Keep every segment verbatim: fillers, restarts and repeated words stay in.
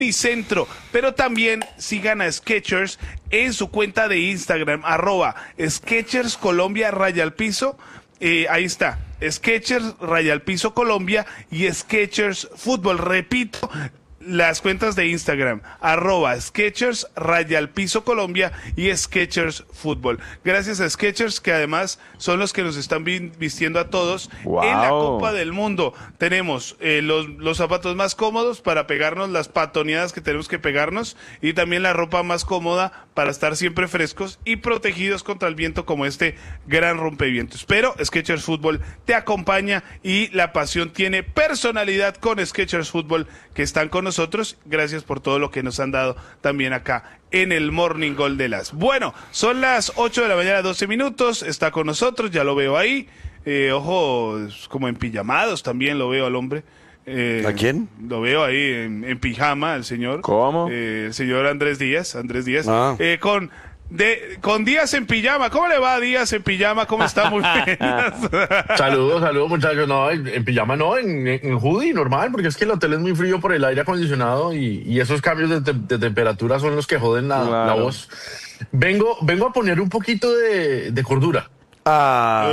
y centro, pero también sigan a Skechers en su cuenta de Instagram, arroba Skechers Colombia raya al piso, eh, ahí está, Skechers raya al piso Colombia y Skechers Fútbol, repito, las cuentas de Instagram, arroba Skechers raya al piso Colombia y Skechers Fútbol. Gracias a Skechers, que además son los que nos están vistiendo a todos wow. en la Copa del Mundo. Tenemos eh, los, los zapatos más cómodos para pegarnos las patoneadas que tenemos que pegarnos y también la ropa más cómoda para estar siempre frescos y protegidos contra el viento como este gran rompevientos. Pero Skechers Fútbol te acompaña y la pasión tiene personalidad con Skechers Fútbol, que están con nosotros. Gracias por todo lo que nos han dado también acá en el Morning Gol de las. Bueno, son las ocho de la mañana, doce minutos, está con nosotros, ya lo veo ahí, eh, ojo, como en pijamados también lo veo al hombre. Eh, ¿A quién? Lo veo ahí en, en pijama, el señor. ¿Cómo? Eh, el señor Andrés Díaz, Andrés Díaz, ah. eh, con... De, con Díaz en pijama. ¿Cómo le va a Díaz en pijama? ¿Cómo está? Muy bien. Saludos, saludos muchachos. No, en, en pijama no, en, en hoodie normal, porque es que el hotel es muy frío por el aire acondicionado y, y esos cambios de, te, de temperatura son los que joden la, claro. la voz. Vengo, vengo a poner un poquito de, de cordura. Ah.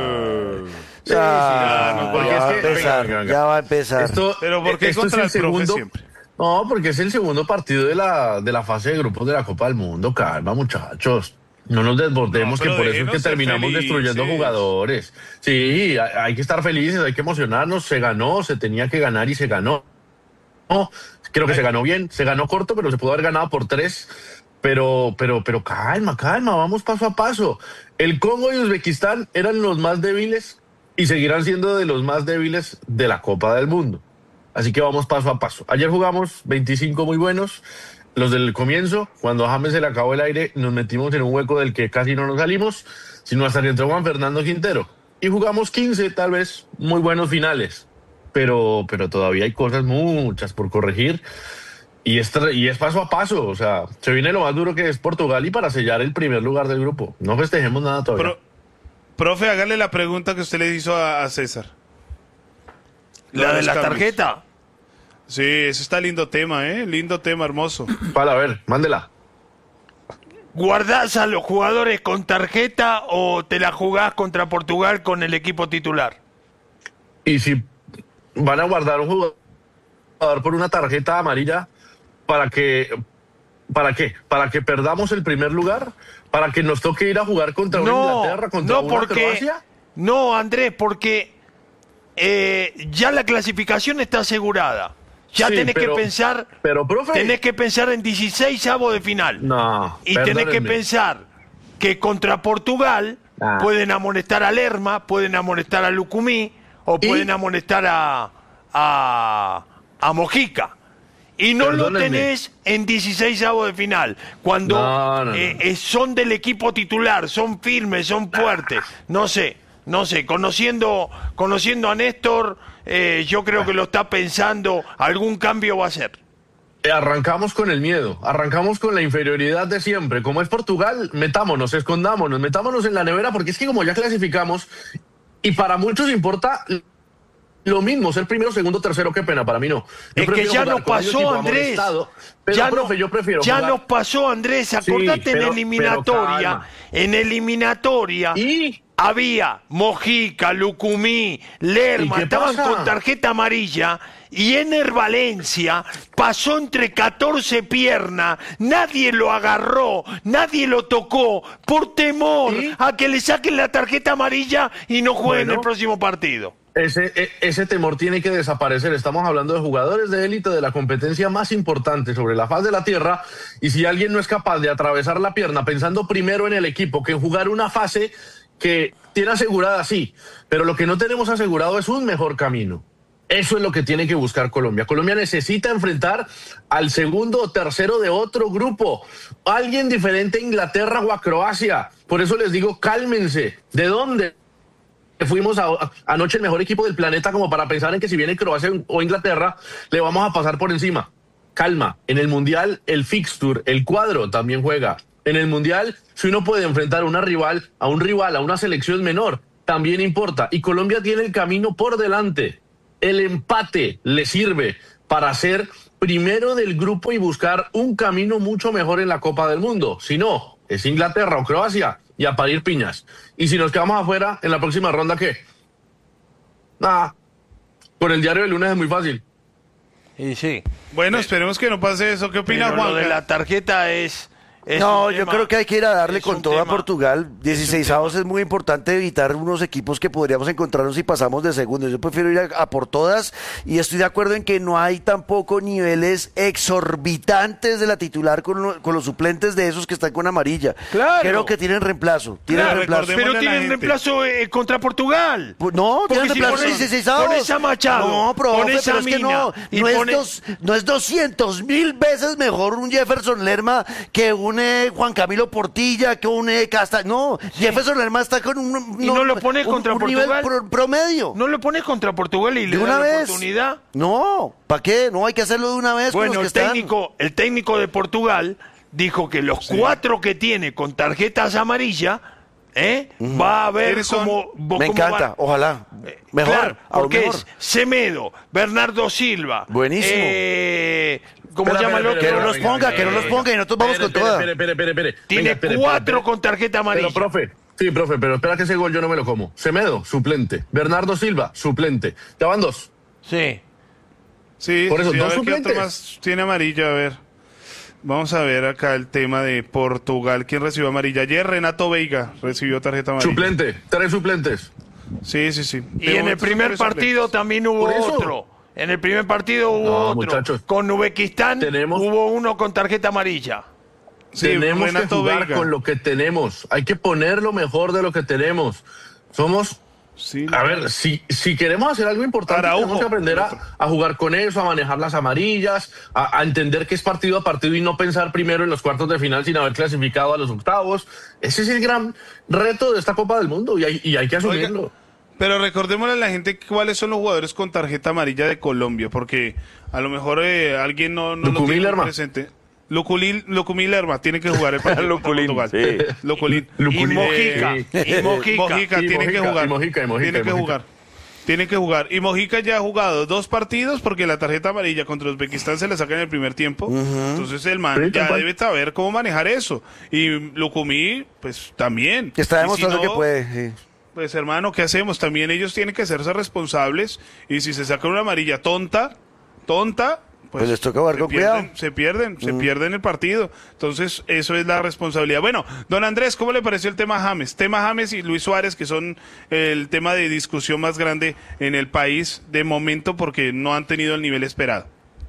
Uh, sí, ah, sí, no, porque ya, es que, va empezar, venga, venga. ya va a empezar. Esto, Pero ¿por qué contra es el, el profe segundo, siempre? No, porque es el segundo partido de la, de la fase de grupos de la Copa del Mundo. Calma, muchachos. No nos desbordemos, no, que por eso es que terminamos destruyendo jugadores. Sí, hay, hay que estar felices, hay que emocionarnos. Se ganó, se tenía que ganar y se ganó. No, creo que Ay. se ganó bien. Se ganó corto, pero se pudo haber ganado por tres. Pero, pero, pero calma, calma, vamos paso a paso. El Congo y Uzbekistán eran los más débiles y seguirán siendo de los más débiles de la Copa del Mundo. Así que vamos paso a paso. Ayer jugamos veinticinco muy buenos. Los del comienzo, cuando a James se le acabó el aire, nos metimos en un hueco del que casi no nos salimos, sino hasta que entró Juan Fernando Quintero. Y jugamos quince, tal vez, muy buenos finales. Pero, pero todavía hay cosas muchas por corregir. Y es, y es paso a paso. O sea, se viene lo más duro que es Portugal y para sellar el primer lugar del grupo. No festejemos nada todavía. Pro, profe, hágale la pregunta que usted le hizo a, a César. ¿La de la cambios. tarjeta? Sí, eso está lindo tema, ¿eh? Lindo tema, hermoso. Para ver, mándela. ¿Guardás a los jugadores con tarjeta o te la jugás contra Portugal con el equipo titular? Y si van a guardar un jugador por una tarjeta amarilla, ¿para que, ¿para qué? ¿Para que perdamos el primer lugar? ¿Para que nos toque ir a jugar contra no, una Inglaterra, contra no una porque, Croacia? No, Andrés, porque eh, ya la clasificación está asegurada. Ya sí, tenés pero, que pensar, pero, profe, tenés que pensar en dieciséis avos de final. No, y tenés que pensar que contra Portugal ah. pueden amonestar a Lerma, pueden amonestar a Lucumí o ¿Y? pueden amonestar a, a, a Mojica. Y no Perdónenme. lo tenés en dieciséis avos de final. Cuando no, no, eh, no. Eh, son del equipo titular, son firmes, son fuertes. No sé, no sé. Conociendo, conociendo a Néstor... Eh, yo creo que lo está pensando, algún cambio va a hacer. Arrancamos con el miedo, arrancamos con la inferioridad de siempre. Como es Portugal, metámonos, escondámonos, metámonos en la nevera, porque es que como ya clasificamos, y para muchos importa lo mismo, ser primero, segundo, tercero, qué pena, para mí no. Yo es que ya nos pasó, Andrés. Estado, pero, ya, profe, no, yo prefiero ya jugar. nos pasó, Andrés, acordate sí, pero, en eliminatoria, en eliminatoria... ¿Y? Había Mojica, Lucumí, Lerma, estaban pasa? con tarjeta amarilla y Ener Valencia pasó entre catorce piernas, nadie lo agarró, nadie lo tocó por temor ¿Sí? a que le saquen la tarjeta amarilla y no jueguen bueno, el próximo partido. Ese, ese temor tiene que desaparecer. Estamos hablando de jugadores de élite de la competencia más importante sobre la faz de la tierra, y si alguien no es capaz de atravesar la pierna pensando primero en el equipo que en jugar una fase que tiene asegurada, sí, pero lo que no tenemos asegurado es un mejor camino. Eso es lo que tiene que buscar Colombia. Colombia necesita enfrentar al segundo o tercero de otro grupo, alguien diferente a Inglaterra o a Croacia. Por eso les digo, cálmense. ¿De dónde? Fuimos a, a, anoche el mejor equipo del planeta como para pensar en que si viene Croacia o Inglaterra, le vamos a pasar por encima. Calma, en el Mundial el fixture, el cuadro también juega. En el Mundial, si uno puede enfrentar a una rival, a un rival, a una selección menor, también importa. Y Colombia tiene el camino por delante. El empate le sirve para hacer primero del grupo y buscar un camino mucho mejor en la Copa del Mundo. Si no, es Inglaterra o Croacia y a parir piñas. Y si nos quedamos afuera, en la próxima ronda, ¿qué? Nada. Con el diario de lunes es muy fácil. Y sí. Bueno, esperemos que no pase eso. ¿Qué opina Juan? Lo de la tarjeta es... Es no, yo tema, creo que hay que ir a darle con todo tema, a Portugal. dieciseisavos es, es muy importante evitar unos equipos que podríamos encontrarnos si pasamos de segundos. Yo prefiero ir a, a por todas y estoy de acuerdo en que no hay tampoco niveles exorbitantes de la titular con, lo, con los suplentes de esos que están con amarilla. Claro. Creo que tienen reemplazo. Tienen claro, reemplazo. Pero tienen reemplazo eh, contra Portugal. Pues no, porque tienen si reemplazo dieciseisavos. Pones a Machado, no, profe, pones pero a es que Mina, no, y no, pones... es dos, no es doscientos mil veces mejor un Jefferson Lerma que un eh, Juan Camilo Portilla, que un eh, Casta... No, sí. Jefferson Lerma está con un... No, y no lo pone un, contra un Portugal. nivel pro, promedio. No lo pone contra Portugal y le ¿De una da vez? la oportunidad. No, ¿para qué? No, hay que hacerlo de una vez. Bueno, con los el, que técnico, el técnico de Portugal dijo que los sí. cuatro que tiene con tarjetas amarillas, ¿eh? Uh-huh. va a ver cómo... Me encanta, va... ojalá. Mejor, claro, porque mejor. es Semedo, Bernardo Silva. Buenísimo. Eh, ¿Cómo se llama el otro? Que no los ponga, que no los ponga y nosotros vamos con todas. Espere, espere, espere. Tiene venga, espere, cuatro espere, espere. con tarjeta amarilla. Pero, profe, sí, profe, pero espera que ese gol yo no me lo como. Semedo, suplente. Bernardo Silva, suplente. ¿Ya van dos? Sí. Sí, por eso, sí, dos a ver suplentes. ¿Qué otro más tiene amarilla? A ver. Vamos a ver acá el tema de Portugal. ¿Quién recibió amarilla? Ayer Renato Veiga recibió tarjeta amarilla. Suplente, tres suplentes. Sí, sí, sí. Y de en el primer partido suplentes. también hubo otro. En el primer partido hubo no, otro. Muchachos, con Uzbekistán tenemos, hubo uno con tarjeta amarilla. Sí, tenemos Renato que jugar Veiga. con lo que tenemos. Hay que poner lo mejor de lo que tenemos. Somos... Sí, a ver, si, si queremos hacer algo importante, Araujo. tenemos que aprender a, a jugar con eso, a manejar las amarillas, a, a entender que es partido a partido y no pensar primero en los cuartos de final sin haber clasificado a los octavos. Ese es el gran reto de esta Copa del Mundo y hay, y hay que asumirlo. Oiga, pero recordémosle a la gente cuáles son los jugadores con tarjeta amarilla de Colombia, porque a lo mejor eh, alguien no, no lo tiene presente. Lucumí Lerma tiene que jugar el partido contra Portugal. Sí. Luculín. Y Mojica. Y Mojica. Mojica y tiene Mojica, que jugar. Y Mojica, y Mojica, tiene y que Mojica. jugar. Tiene que jugar. Y Mojica ya ha jugado dos partidos porque la tarjeta amarilla contra Uzbekistán se la saca en el primer tiempo. Uh-huh. Entonces el man sí, ya debe saber cómo manejar eso. Y Lucumí, pues también. Está demostrando si no, que puede, sí. Pues hermano, ¿qué hacemos? También ellos tienen que hacerse responsables. Y si se saca una amarilla tonta, tonta... Pues, pues les toca jugar con pierden, cuidado. Se pierden, mm. se pierden el partido. Entonces, eso es la responsabilidad. Bueno, don Andrés, ¿cómo le pareció el tema James? Tema James y Luis Suárez, que son el tema de discusión más grande en el país de momento porque no han tenido el nivel esperado.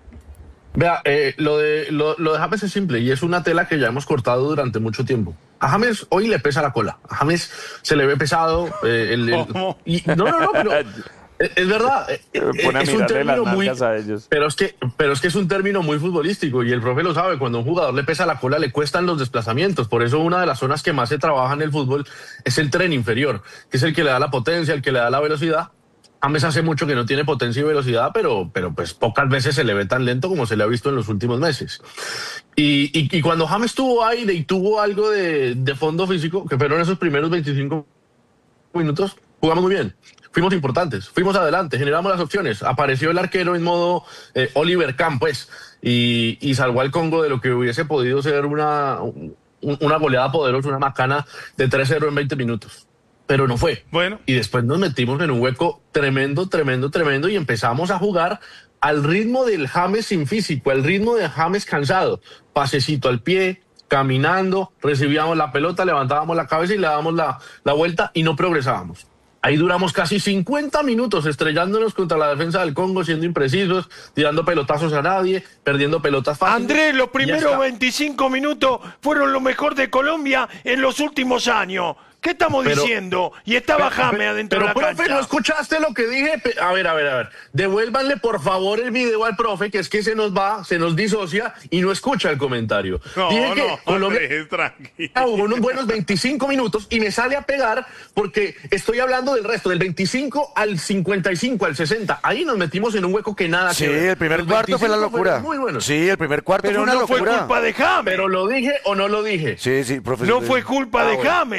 Vea, eh, lo, de, lo, lo de James es simple y es una tela que ya hemos cortado durante mucho tiempo. A James hoy le pesa la cola. A James se le ve pesado. Eh, el, el, y, no, no, no, pero... Es verdad, es un término muy, pero es que, pero es que es un término muy futbolístico y el profe lo sabe. Cuando a un jugador le pesa la cola, le cuestan los desplazamientos. Por eso una de las zonas que más se trabaja en el fútbol es el tren inferior, que es el que le da la potencia, el que le da la velocidad. James hace mucho que no tiene potencia y velocidad, pero, pero pues pocas veces se le ve tan lento como se le ha visto en los últimos meses. Y, y, y cuando James tuvo aire y tuvo algo de, de fondo físico, que fueron esos primeros veinticinco minutos, jugamos muy bien. Fuimos importantes, fuimos adelante, generamos las opciones. Apareció el arquero en modo eh, Oliver Kahn, pues, y, y salvó al Congo de lo que hubiese podido ser una, una goleada poderosa, una macana de tres cero en veinte minutos. Pero no fue. Bueno. Y después nos metimos en un hueco tremendo, tremendo, tremendo y empezamos a jugar al ritmo del James sin físico, al ritmo del James cansado. Pasecito al pie, caminando, recibíamos la pelota, levantábamos la cabeza y le dábamos la, la vuelta y no progresábamos. Ahí duramos casi cincuenta minutos estrellándonos contra la defensa del Congo, siendo imprecisos, tirando pelotazos a nadie, perdiendo pelotas fáciles. Andrés, los primeros veinticinco minutos fueron lo mejor de Colombia en los últimos años. ¿Qué estamos pero, diciendo? Y estaba James adentro pero, de la profe, cancha. Pero, ¿no escuchaste lo que dije? A ver, a ver, a ver. Devuélvanle, por favor, el video al profe, que es que se nos va, se nos disocia y no escucha el comentario. No, dije no, que Colombia tranquilo. Hubo unos buenos veinticinco minutos y me sale a pegar porque estoy hablando del resto, del veinticinco al cincuenta y cinco, al sesenta. Ahí nos metimos en un hueco que nada sí, que ver. Sí, el primer cuarto fue la locura. Muy bueno. Sí, el primer cuarto pero fue una no locura. Pero no fue culpa de James. ¿Pero lo dije o no lo dije? Sí, sí, profesor. No fue culpa ah, de bueno. James.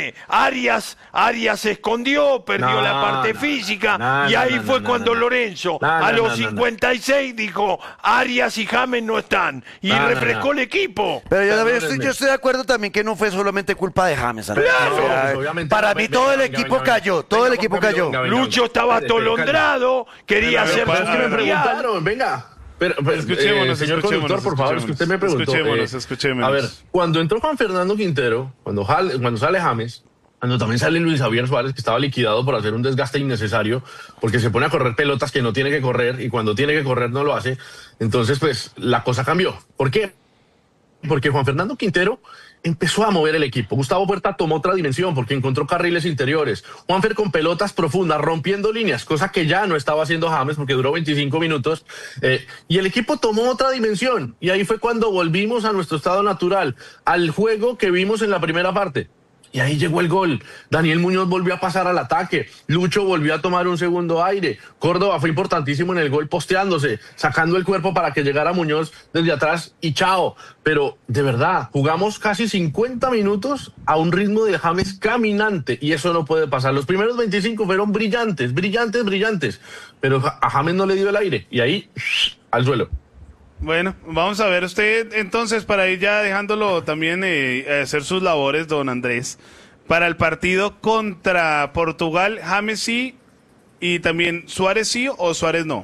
Arias, Arias se escondió, perdió no, la parte no, física, no, y ahí no, fue no, cuando no, Lorenzo, no, a no, los no, cincuenta y seis, dijo, Arias y James no están, y no, refrescó no, no. el equipo. Pero yo, también no, estoy, no, yo estoy de acuerdo también que no fue solamente culpa de James. Andrés. Claro. O sea, No, pues, obviamente, para no, mí venga, todo el venga, equipo venga, cayó, venga, todo el venga, equipo venga, cayó. venga, venga, Lucho estaba Espere, espere, atolondrado, quería Pero, hacer pero, Es que me pero, preguntaron, venga. Pero, pero, Escuchémonos, eh, señor escuchémonos, conductor, por favor, es que usted me preguntó. escuchémonos, eh, escuchémonos. A ver, cuando entró Juan Fernando Quintero, cuando, jale- cuando sale James, cuando también sale Luis Javier Suárez, que estaba liquidado por hacer un desgaste innecesario, porque se pone a correr pelotas que no tiene que correr, y cuando tiene que correr no lo hace, entonces pues la cosa cambió. ¿Por qué? Porque Juan Fernando Quintero empezó a mover el equipo. Gustavo Puerta tomó otra dimensión porque encontró carriles interiores. Juanfer con pelotas profundas, rompiendo líneas, cosa que ya no estaba haciendo James porque duró veinticinco minutos. Eh, y el equipo tomó otra dimensión. Y ahí fue cuando volvimos a nuestro estado natural, al juego que vimos en la primera parte. Y ahí llegó el gol. Daniel Muñoz volvió a pasar al ataque. Lucho volvió a tomar un segundo aire. Córdoba fue importantísimo en el gol posteándose, sacando el cuerpo para que llegara Muñoz desde atrás y chao. Pero de verdad, jugamos casi cincuenta minutos a un ritmo de James caminante y eso no puede pasar. Los primeros veinticinco fueron brillantes, brillantes, brillantes. Pero a James no le dio el aire y ahí al suelo. Bueno, vamos a ver usted entonces para ir ya dejándolo también eh, hacer sus labores, don Andrés. Para el partido contra Portugal, James sí y también Suárez sí o Suárez no.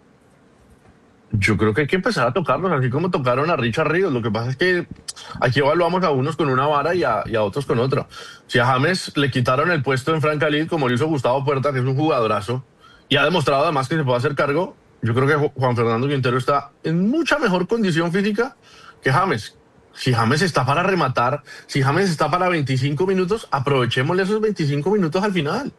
Yo creo que hay que empezar a tocarlos, así como tocaron a Richard Ríos. Lo que pasa es que aquí evaluamos a unos con una vara y a, y a otros con otra. Si a James le quitaron el puesto en Franca Lid, como lo hizo Gustavo Puerta, que es un jugadorazo, y ha demostrado además que se puede hacer cargo, yo creo que Juan Fernando Quintero está en mucha mejor condición física que James. Si James está para rematar, si James está para veinticinco minutos, aprovechémosle esos veinticinco minutos al final.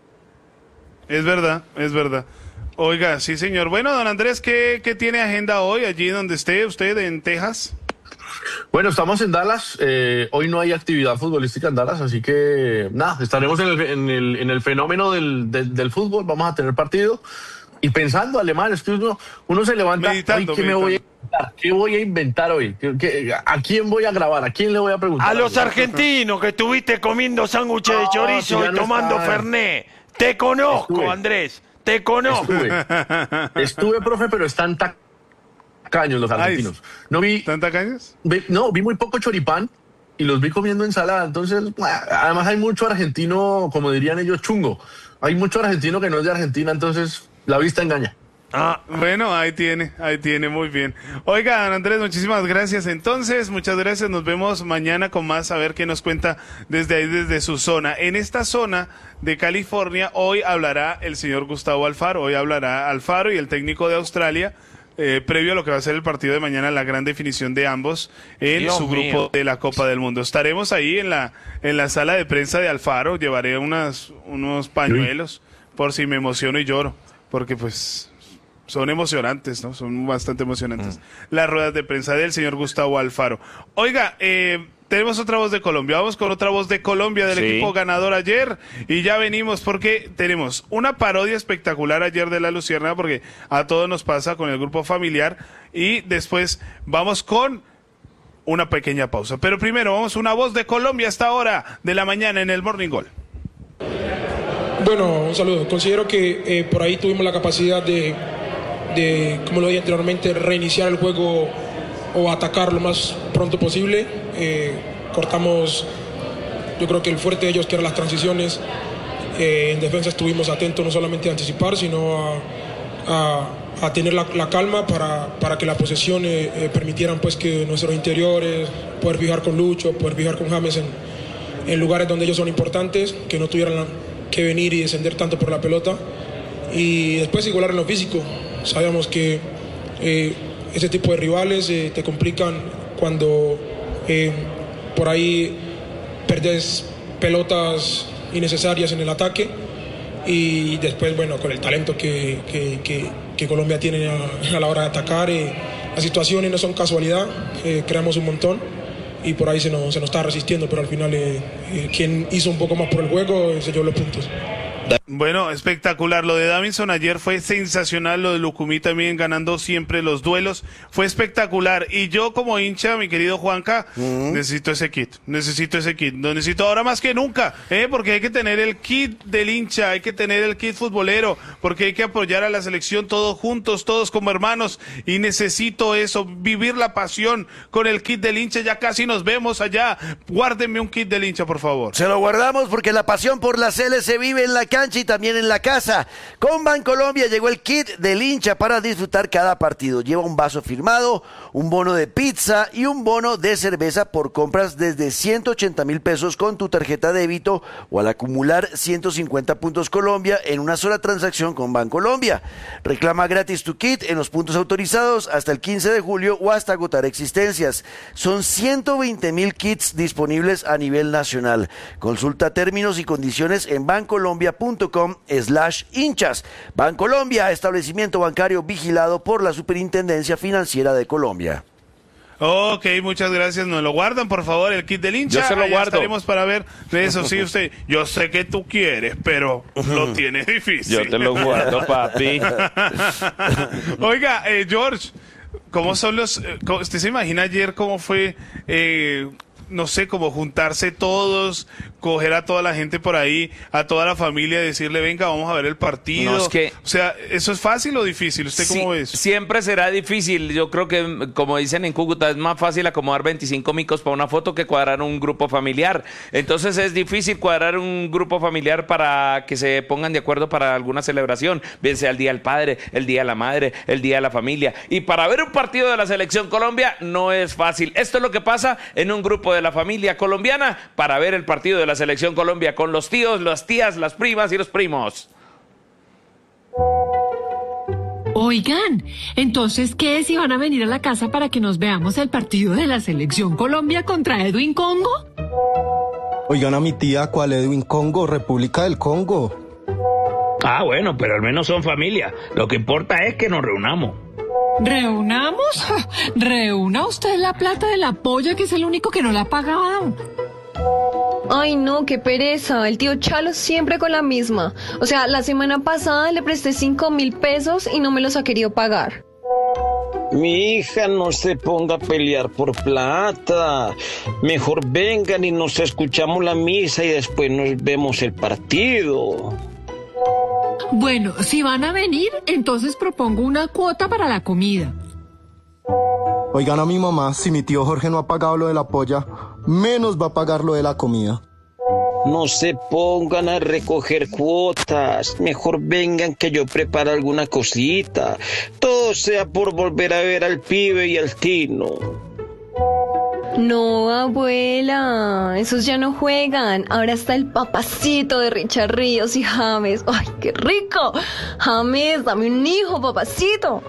Es verdad, es verdad. Oiga, sí señor. Bueno, don Andrés, ¿qué, qué tiene agenda hoy allí donde esté usted en Texas? Bueno, estamos en Dallas. Eh, hoy no hay actividad futbolística en Dallas, así que nada, estaremos en el, en el, en el fenómeno del, del, del fútbol. Vamos a tener partido. Y pensando, Alemán, es que uno, uno se levanta, meditando, ¿qué me voy a inventar? ¿Qué voy a inventar hoy? ¿Qué, qué, ¿A quién voy a grabar? ¿A quién le voy a preguntar? A los argentinos que estuviste comiendo sándwiches de No, chorizo si ya y no tomando está. Fernet. Te conozco, Estuve. Andrés. Te conozco. Estuve, estuve, profe, pero están tacaños los argentinos. No vi, ¿Están tacaños? vi- no, vi muy poco choripán y los vi comiendo ensalada. Entonces, además hay mucho argentino, como dirían ellos, chungo. Hay mucho argentino que no es de Argentina, entonces la vista engaña. Ah, bueno, ahí tiene, ahí tiene, muy bien. Oiga, don Andrés, muchísimas gracias. Entonces, muchas gracias. Nos vemos mañana con más, a ver qué nos cuenta desde ahí, desde su zona. En esta zona de California, hoy hablará el señor Gustavo Alfaro. Hoy hablará Alfaro y el técnico de Australia, eh, previo a lo que va a ser el partido de mañana, la gran definición de ambos en Dios su grupo mío. de la Copa del Mundo. Estaremos ahí en la, en la sala de prensa de Alfaro. Llevaré unas, unos pañuelos por si me emociono y lloro, porque pues son emocionantes, ¿no? Son bastante emocionantes. Mm. Las ruedas de prensa del señor Gustavo Alfaro. Oiga, eh, tenemos otra voz de Colombia. Vamos con otra voz de Colombia del Sí. equipo ganador ayer. Y ya venimos porque tenemos una parodia espectacular ayer de La Luciérnaga, porque a todos nos pasa con el grupo familiar. Y después vamos con una pequeña pausa. Pero primero vamos a una voz de Colombia hasta ahora de la mañana en el Morning Goal. Bueno, un saludo. Considero que eh, por ahí tuvimos la capacidad de, de, como lo dije anteriormente, reiniciar el juego o atacar lo más pronto posible. Eh, cortamos, yo creo que el fuerte de ellos, que eran las transiciones. Eh, en defensa estuvimos atentos no solamente a anticipar, sino a, a, a tener la, la calma para, para que la posesión eh, eh, permitieran pues que nuestros interiores, poder fijar con Lucho, poder fijar con James en, en lugares donde ellos son importantes, que no tuvieran la, que venir y descender tanto por la pelota, y después igualar en lo físico. Sabíamos que eh, ese tipo de rivales eh, te complican cuando eh, por ahí perdes pelotas innecesarias en el ataque, y después, bueno, con el talento que, que, que, que Colombia tiene a, a la hora de atacar, eh, las situaciones no son casualidad, eh, creamos un montón y por ahí se nos, se nos está resistiendo, pero al final eh, eh, quien hizo un poco más por el juego eh, se llevó los puntos. Bueno, espectacular. Lo de Davinson ayer fue sensacional. Lo de Lucumí también ganando siempre los duelos. Fue espectacular. Y yo como hincha, mi querido Juanca, uh-huh. necesito ese kit. Necesito ese kit. Lo necesito ahora más que nunca. ¿eh? Porque hay que tener el kit del hincha. Hay que tener el kit futbolero. Porque hay que apoyar a la selección todos juntos, todos como hermanos. Y necesito eso. Vivir la pasión con el kit del hincha. Ya casi nos vemos allá. Guárdenme un kit del hincha, por favor. Se lo guardamos porque la pasión por la Cele se vive en la cancha y también en la casa. Con Bancolombia llegó el kit del hincha para disfrutar cada partido. Lleva un vaso firmado, un bono de pizza y un bono de cerveza por compras desde ciento ochenta mil pesos con tu tarjeta de débito o al acumular ciento cincuenta puntos Colombia en una sola transacción con Bancolombia. Reclama gratis tu kit en los puntos autorizados hasta el quince de julio o hasta agotar existencias. Son ciento veinte mil kits disponibles a nivel nacional. Consulta términos y condiciones en bancolombia punto com slash hinchas. Bancolombia, establecimiento bancario vigilado por la Superintendencia Financiera de Colombia. Ok, muchas gracias. Nos lo guardan, por favor, el kit del hincha. Yo se lo Allá guardo. Estaremos para ver de eso. Sí, usted. Yo sé que tú quieres, pero lo tienes difícil. Yo te lo guardo, papi. Oiga, eh, George, ¿cómo son los? Eh, cómo, ¿usted se imagina ayer cómo fue? Eh, no sé, como juntarse todos, coger a toda la gente por ahí, a toda la familia, decirle, venga, vamos a ver el partido. No, es que, o sea, ¿eso es fácil o difícil? ¿Usted sí, cómo ves? Siempre será difícil. Yo creo que, como dicen en Cúcuta, es más fácil acomodar veinticinco micos para una foto que cuadrar un grupo familiar. Entonces es difícil cuadrar un grupo familiar para que se pongan de acuerdo para alguna celebración, bien sea el Día del Padre, el Día de la Madre, el Día de la Familia. Y para ver un partido de la Selección Colombia no es fácil. Esto es lo que pasa en un grupo de la familia colombiana para ver el partido de la Selección Colombia con los tíos, las tías, las primas y los primos. Oigan, entonces, ¿qué si van a venir a la casa para que nos veamos el partido de la Selección Colombia contra Edwin Congo? Oigan a mi tía, ¿cuál Edwin Congo? República del Congo. Ah, bueno, pero al menos son familia. Lo que importa es que nos reunamos. ¿Reunamos? Reúna usted la plata de la polla, que es el único que no la ha pagado. Ay, no, qué pereza. El tío Chalo siempre con la misma. O sea, la semana pasada le presté cinco mil pesos y no me los ha querido pagar. Mi hija, no se ponga a pelear por plata. Mejor vengan y nos escuchamos la misa y después nos vemos el partido. Bueno, si van a venir, entonces propongo una cuota para la comida. Oigan a mi mamá, si mi tío Jorge no ha pagado lo de la polla, menos va a pagar lo de la comida. No se pongan a recoger cuotas. Mejor vengan que yo preparo alguna cosita. Todo sea por volver a ver al pibe y al Tino. No, abuela, esos ya no juegan. Ahora está el papacito de Richard Ríos y James. ¡Ay, qué rico! James, dame un hijo, papacito.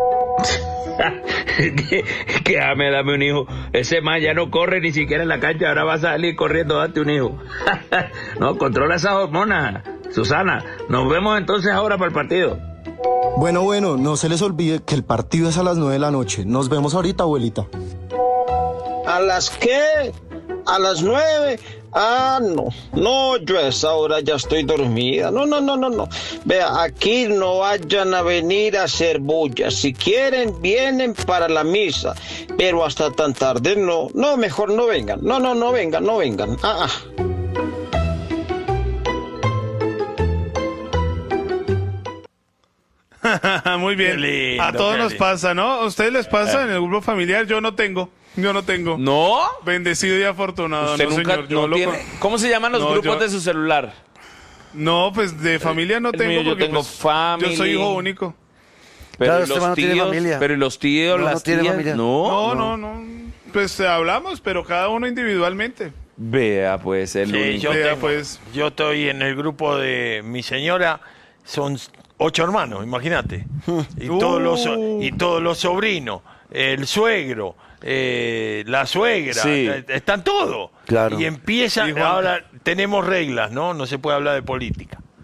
que, que James, dame un hijo. Ese man ya no corre ni siquiera en la cancha. Ahora va a salir corriendo, date un hijo. No, controla esas hormonas, Susana. Nos vemos entonces ahora para el partido. Bueno, bueno, no se les olvide que el partido es a las nueve de la noche. Nos vemos ahorita, abuelita. ¿A las qué? ¿A las nueve? Ah, no. No, yo a esa hora ya estoy dormida. No, no, no, no, no. Vea, aquí no vayan a venir a hacer bulla. Si quieren, vienen para la misa. Pero hasta tan tarde no. No, mejor no vengan. No, no, no vengan, no vengan. Ah, ah. Muy bien. Lindo, a todos nos pasa, ¿no? ¿A ustedes les pasa eh. en el grupo familiar? Yo no tengo. Yo no tengo. ¿No? Bendecido y afortunado. ¿Usted no, nunca señor, yo no tiene? Con... ¿Cómo se llaman los no, grupos yo... de su celular? No, pues de familia no el tengo. Mío, porque, yo tengo pues, family. Yo soy hijo único. Pero claro, ¿y los no tíos? tiene familia. Pero ¿y los tíos, no, las no tiene tías? Familia. No, no, no, no. Pues eh, hablamos, pero cada uno individualmente. Vea, pues, el sí, único. Yo, Vea, tengo, pues. yo estoy en el grupo de mi señora, son ocho hermanos, imagínate. Y, uh. todos los, y todos los sobrinos, el suegro, eh, la suegra, sí. están todos. Claro. Y empiezan, ahora tenemos reglas, ¿no? No se puede hablar de política.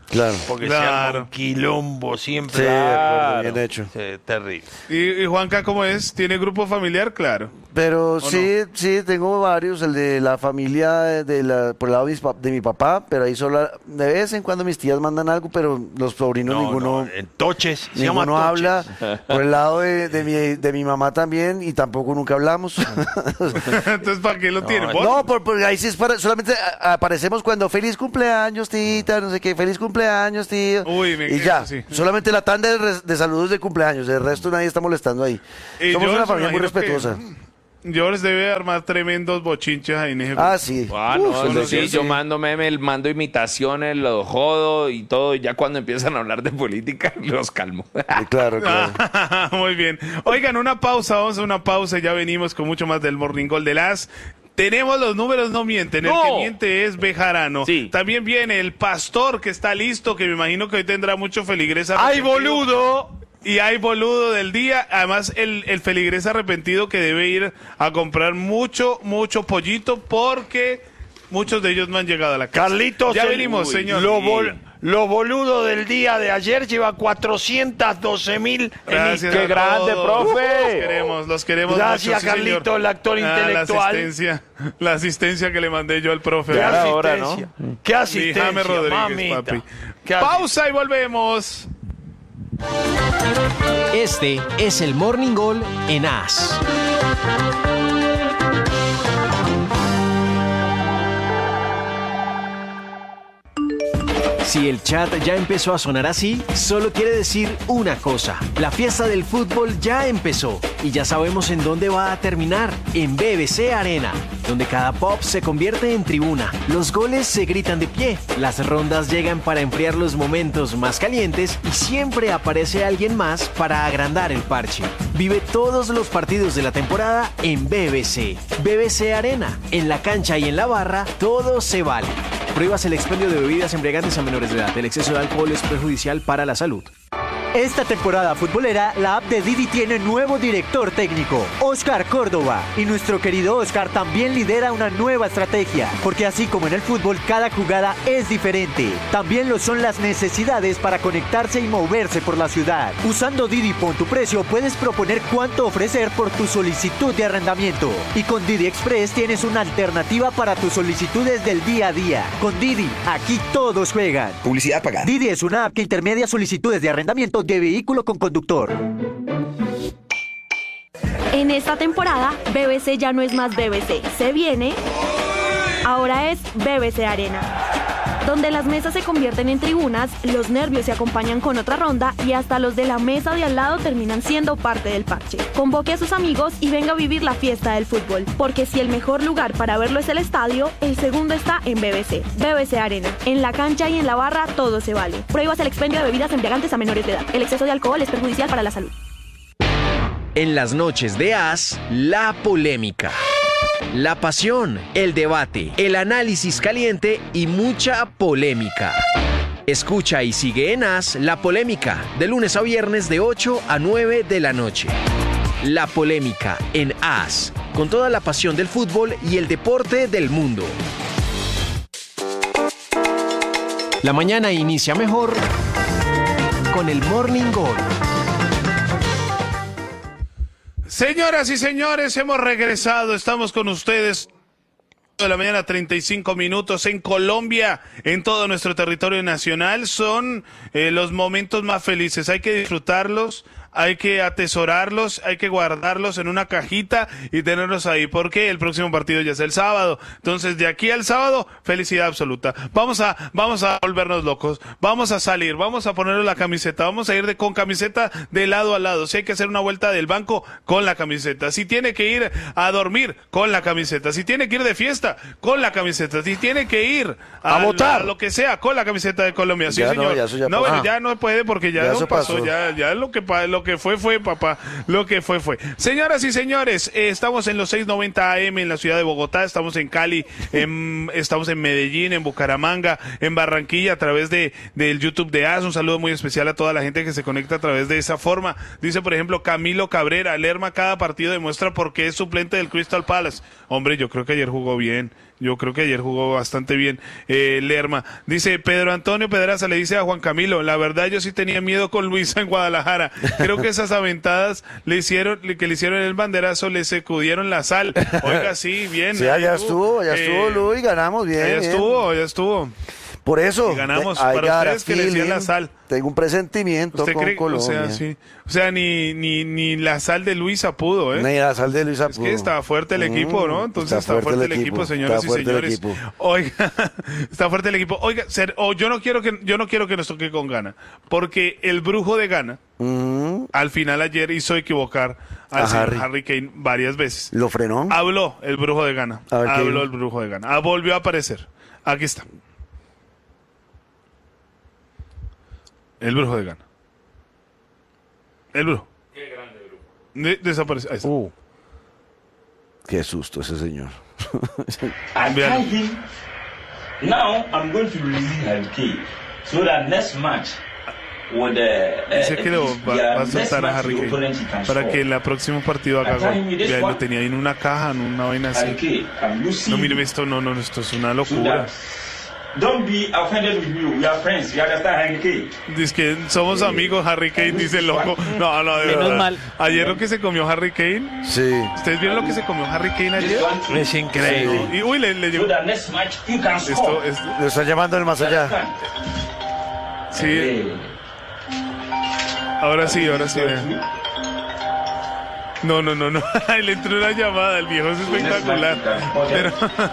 Claro. Porque Claro. se arma un quilombo siempre. Sí, de acuerdo, Claro. bien hecho. Sí, terrible. ¿Y, y Juanca cómo es? ¿Tiene grupo familiar? Claro. Pero sí, sí, tengo varios, el de la familia de la, por el lado de, mis pa- de mi papá, pero ahí solo de vez en cuando mis tías mandan algo, pero los sobrinos No, ninguno, no, en Toches. Se llama ninguno habla. Toches. Por el lado de, de mi, de mi mamá también, y tampoco nunca hablamos. Entonces, ¿para qué lo tiene? ¿Por? No, por, por ahí sí es para, solamente a- aparecemos cuando feliz cumpleaños, tita, no sé qué, feliz cumpleaños, tío. Uy, me y ya, sí. solamente la tanda de, res- de saludos de cumpleaños, el resto nadie está molestando ahí. Y Somos yo una les familia muy imagino que, respetuosa. mm, George debe armar tremendos bochinches ahí en ese grupo. Ah, sí. Ah, Uf, no, el eso de- sí, yo mando memes, mando imitaciones, lo jodo y todo, y ya cuando empiezan a hablar de política, los calmo. Sí, claro, claro. Muy bien. Oigan, una pausa, vamos a una pausa, ya venimos con mucho más del Morning Gold de las... Tenemos los números, no mienten, el No. que miente es Bejarano. Sí. También viene el pastor que está listo, que me imagino que hoy tendrá mucho feligrés ¡Ay, arrepentido. boludo! Y hay boludo del día, además el, el feligrés arrepentido que debe ir a comprar mucho, mucho pollito porque muchos de ellos no han llegado a la casa. Carlitos, ya el- venimos, Uy, señor. Lo, Sí. bol- lo boludo del día de ayer lleva cuatrocientos doce mil. Gracias ¡Qué a grande, todos. profe! Los queremos, los queremos Gracias, mucho, sí, Carlito, señor. el actor Ah, intelectual. La asistencia, la asistencia que le mandé yo al profe. ¿Qué Ya era hora, asistencia? ¿no? ¿Qué Mi asistencia, James Rodríguez, mamita? papi. ¿Qué asi- Pausa y volvemos. Este es el Morning Goal en A S. Si el chat ya empezó a sonar así, solo quiere decir una cosa. La fiesta del fútbol ya empezó y ya sabemos en dónde va a terminar, en B B C Arena, donde cada pop se convierte en tribuna. Los goles se gritan de pie, las rondas llegan para enfriar los momentos más calientes y siempre aparece alguien más para agrandar el parche. Vive todos los partidos de la temporada en B B C. B B C Arena, en la cancha y en la barra, todo se vale. Prohíbas el expendio de bebidas embriagantes a menores de edad. El exceso de alcohol es perjudicial para la salud. Esta temporada futbolera, la app de Didi tiene nuevo director técnico, Oscar Córdoba. Y nuestro querido Oscar también lidera una nueva estrategia, porque así como en el fútbol, cada jugada es diferente. También lo son las necesidades para conectarse y moverse por la ciudad. Usando Didi Pon tu precio, puedes proponer cuánto ofrecer por tu solicitud de arrendamiento. Y con Didi Express tienes una alternativa para tus solicitudes del día a día. Con Didi, aquí todos juegan. Publicidad pagada. Didi es una app que intermedia solicitudes de arrendamiento de vehículo con conductor. En esta temporada, B B C ya no es más B B C. Se viene. Ahora es B B C Arena, donde las mesas se convierten en tribunas, los nervios se acompañan con otra ronda y hasta los de la mesa de al lado terminan siendo parte del parche. Convoque a sus amigos y venga a vivir la fiesta del fútbol, porque si el mejor lugar para verlo es el estadio, el segundo está en B B C. B B C Arena. En la cancha y en la barra todo se vale. Prohíbas el expendio de bebidas embriagantes a menores de edad. El exceso de alcohol es perjudicial para la salud. En las noches de A S, la polémica. La pasión, el debate, el análisis caliente y mucha polémica. Escucha y sigue en A S La Polémica, de lunes a viernes de ocho a nueve de la noche. La Polémica en A S, con toda la pasión del fútbol y el deporte del mundo. La mañana inicia mejor con el Morning Goal. Señoras y señores, hemos regresado, estamos con ustedes de la mañana, treinta y cinco minutos en Colombia, en todo nuestro territorio nacional. Son eh, los momentos más felices, hay que disfrutarlos, hay que atesorarlos, hay que guardarlos en una cajita y tenerlos ahí, porque el próximo partido ya es el sábado. Entonces, de aquí al sábado, felicidad absoluta. Vamos a, vamos a volvernos locos, vamos a salir, vamos a ponernos la camiseta, vamos a ir de, con camiseta de lado a lado. Si hay que hacer una vuelta del banco, con la camiseta. Si tiene que ir a dormir, con la camiseta. Si tiene que ir de fiesta, con la camiseta. Si tiene que ir a, A votar. a lo que sea, con la camiseta de Colombia. Sí, Ya no, señor. ya eso ya no, pasó. bueno, ya no puede porque ya, Ya eso eso pasó. pasó. Ya, ya lo que, pa- lo que que fue, fue, papá. Lo que fue, fue. Señoras y señores, eh, estamos en los seiscientos noventa A M en la ciudad de Bogotá, estamos en Cali, en, estamos en Medellín, en Bucaramanga, en Barranquilla, a través de del YouTube de A S. Un saludo muy especial a toda la gente que se conecta a través de esa forma. Dice, por ejemplo, Camilo Cabrera, Lerma cada partido demuestra por qué es suplente del Crystal Palace. Hombre, yo creo que ayer jugó bien. Yo creo que ayer jugó bastante bien eh, Lerma. Dice Pedro Antonio Pedraza, le dice a Juan Camilo, la verdad yo sí tenía miedo con Luisa en Guadalajara. Creo que esas aventadas le hicieron, que le hicieron el banderazo, le sacudieron la sal. Oiga, sí, bien. Sí, allá estuvo, allá eh, estuvo Luis, ganamos bien. Allá bien. estuvo, allá estuvo. Por eso, y ganamos I para ustedes que feeling, le decían la sal. Tengo un presentimiento ¿Usted con cree? Colombia. O sea, sí. O sea, ni, ni, ni la sal de Luisa pudo, ¿eh? Ni la sal de Luisa es pudo. Es que estaba fuerte el equipo, ¿no? Entonces está, está fuerte, fuerte el equipo, equipo señoras y señores. Oiga, está fuerte el equipo. Oiga, ser, oh, yo no quiero que yo no quiero que nos toque con Ghana, porque el brujo de Ghana uh-huh. al final ayer hizo equivocar al a señor Harry. Harry Kane varias veces. ¿Lo frenó? Habló el brujo de Ghana. Habló el brujo de Ghana. Ah, volvió a aparecer. Aquí está. El brujo de Ghana. El brujo. Qué grande brujo. De desapareció. Ahí está. Uh. Qué susto ese señor. I tell him, now I'm going to release Harry Kane so that next match with the, uh, Dice que lo va, va a soltar a Harry Kane para que en el próximo partido haga gol. Ya lo tenía en una caja, en una vaina así. No, mire esto, no, no, esto es una locura. Don't be offended with me. We are friends. You understand, Harry Kane? Dice que somos amigos, Harry Kane, dice el loco. No, no, de verdad. Mal. Ayer lo que se comió Harry Kane. Sí. ¿Ustedes vieron lo que se comió Harry Kane ayer? Es increíble. Sí. Y uy, le, le llegó. Esto, esto. Lo está llamando el más allá. Sí. Ahora sí, ahora sí. Vean. No, no, no, no. Le entró una llamada. El viejo es espectacular. Pero.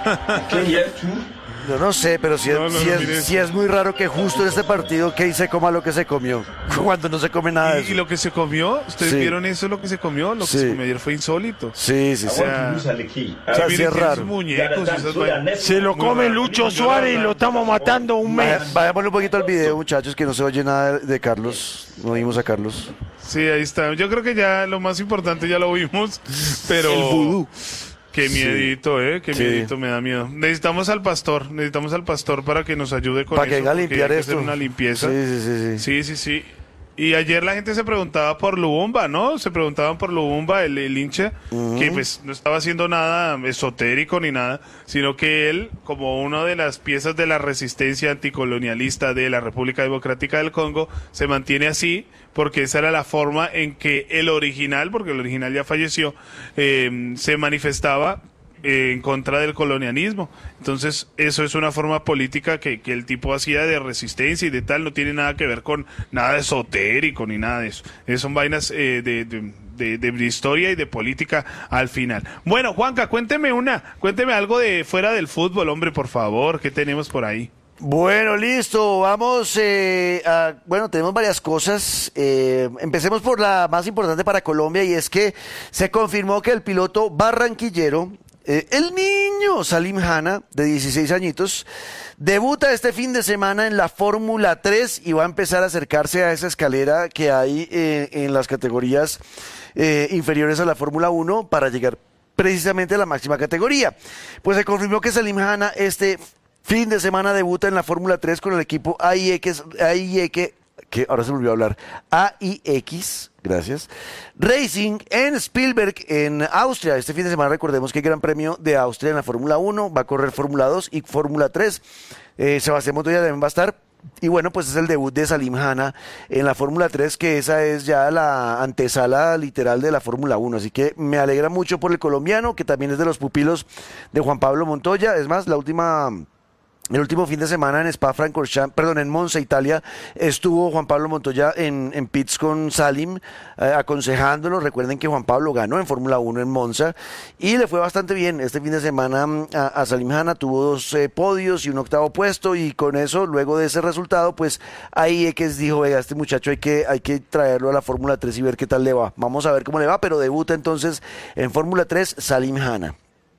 Yo no sé, pero si es, no, no, si, es, si es muy raro que justo en este partido Kane se coma lo que se comió, cuando no se come nada de ¿Y, eso. ¿Y lo que se comió? ¿Ustedes sí. vieron eso, lo que se comió? Lo que sí. se comió ayer fue insólito. Sí, sí, sí. O sea, o sea sí es raro. Muñecos, se lo come raro. Lucho Suárez y lo estamos matando un mes. Vaya, vaya a poner un poquito al video, muchachos, que no se oye nada de, de Carlos. No vimos a Carlos. Sí, ahí está. Yo creo que ya lo más importante ya lo vimos, pero... El vudú. Qué miedito, sí. eh, qué sí. miedito, me da miedo. Necesitamos al pastor, necesitamos al pastor para que nos ayude con para eso. Para que haga limpiar hay que esto. hacer una limpieza. Sí, sí, sí, sí. Sí, sí, sí. Y ayer la gente se preguntaba por Lubumba, ¿no? Se preguntaban por Lubumba, el, el hincha, uh-huh. que pues no estaba haciendo nada esotérico ni nada, sino que él, como una de las piezas de la resistencia anticolonialista de la República Democrática del Congo, se mantiene así, porque esa era la forma en que el original, porque el original ya falleció, eh, se manifestaba en contra del colonialismo. Entonces eso es una forma política que, que el tipo hacía de resistencia y de tal, no tiene nada que ver con nada esotérico ni nada de eso. Esas son vainas eh, de, de, de, de historia y de política al final. Bueno, Juanca, cuénteme una, cuénteme algo de fuera del fútbol, hombre, por favor, ¿qué tenemos por ahí? Bueno, listo, vamos eh, a, bueno, tenemos varias cosas, eh, empecemos por la más importante para Colombia, y es que se confirmó que el piloto barranquillero, Eh, el niño Salim Hanna, de dieciséis añitos, debuta este fin de semana en la Fórmula tres y va a empezar a acercarse a esa escalera que hay eh, en las categorías eh, inferiores a la Fórmula uno para llegar precisamente a la máxima categoría. Pues se confirmó que Salim Hanna este fin de semana debuta en la Fórmula tres con el equipo A I X, A I X que ahora se me olvidó hablar, A I X, gracias, Racing en Spielberg, en Austria. Este fin de semana recordemos que hay Gran Premio de Austria en la Fórmula uno, va a correr Fórmula dos y Fórmula tres. Eh, Sebastián Montoya también va a estar. Y bueno, pues es el debut de Salim Hanna en la Fórmula tres, que esa es ya la antesala literal de la Fórmula uno. Así que me alegra mucho por el colombiano, que también es de los pupilos de Juan Pablo Montoya. Es más, la última... El último fin de semana en Spa-Francorchamps, perdón, en Monza, Italia, estuvo Juan Pablo Montoya en, en pits con Salim, eh, aconsejándolo. Recuerden que Juan Pablo ganó en Fórmula uno en Monza y le fue bastante bien. Este fin de semana a, a Salim Hanna tuvo dos eh, podios y un octavo puesto, y con eso, luego de ese resultado, pues ahí es que dijo, venga, este muchacho hay que, hay que traerlo a la Fórmula tres y ver qué tal le va. Vamos a ver cómo le va, pero debuta entonces en Fórmula tres Salim Hanna.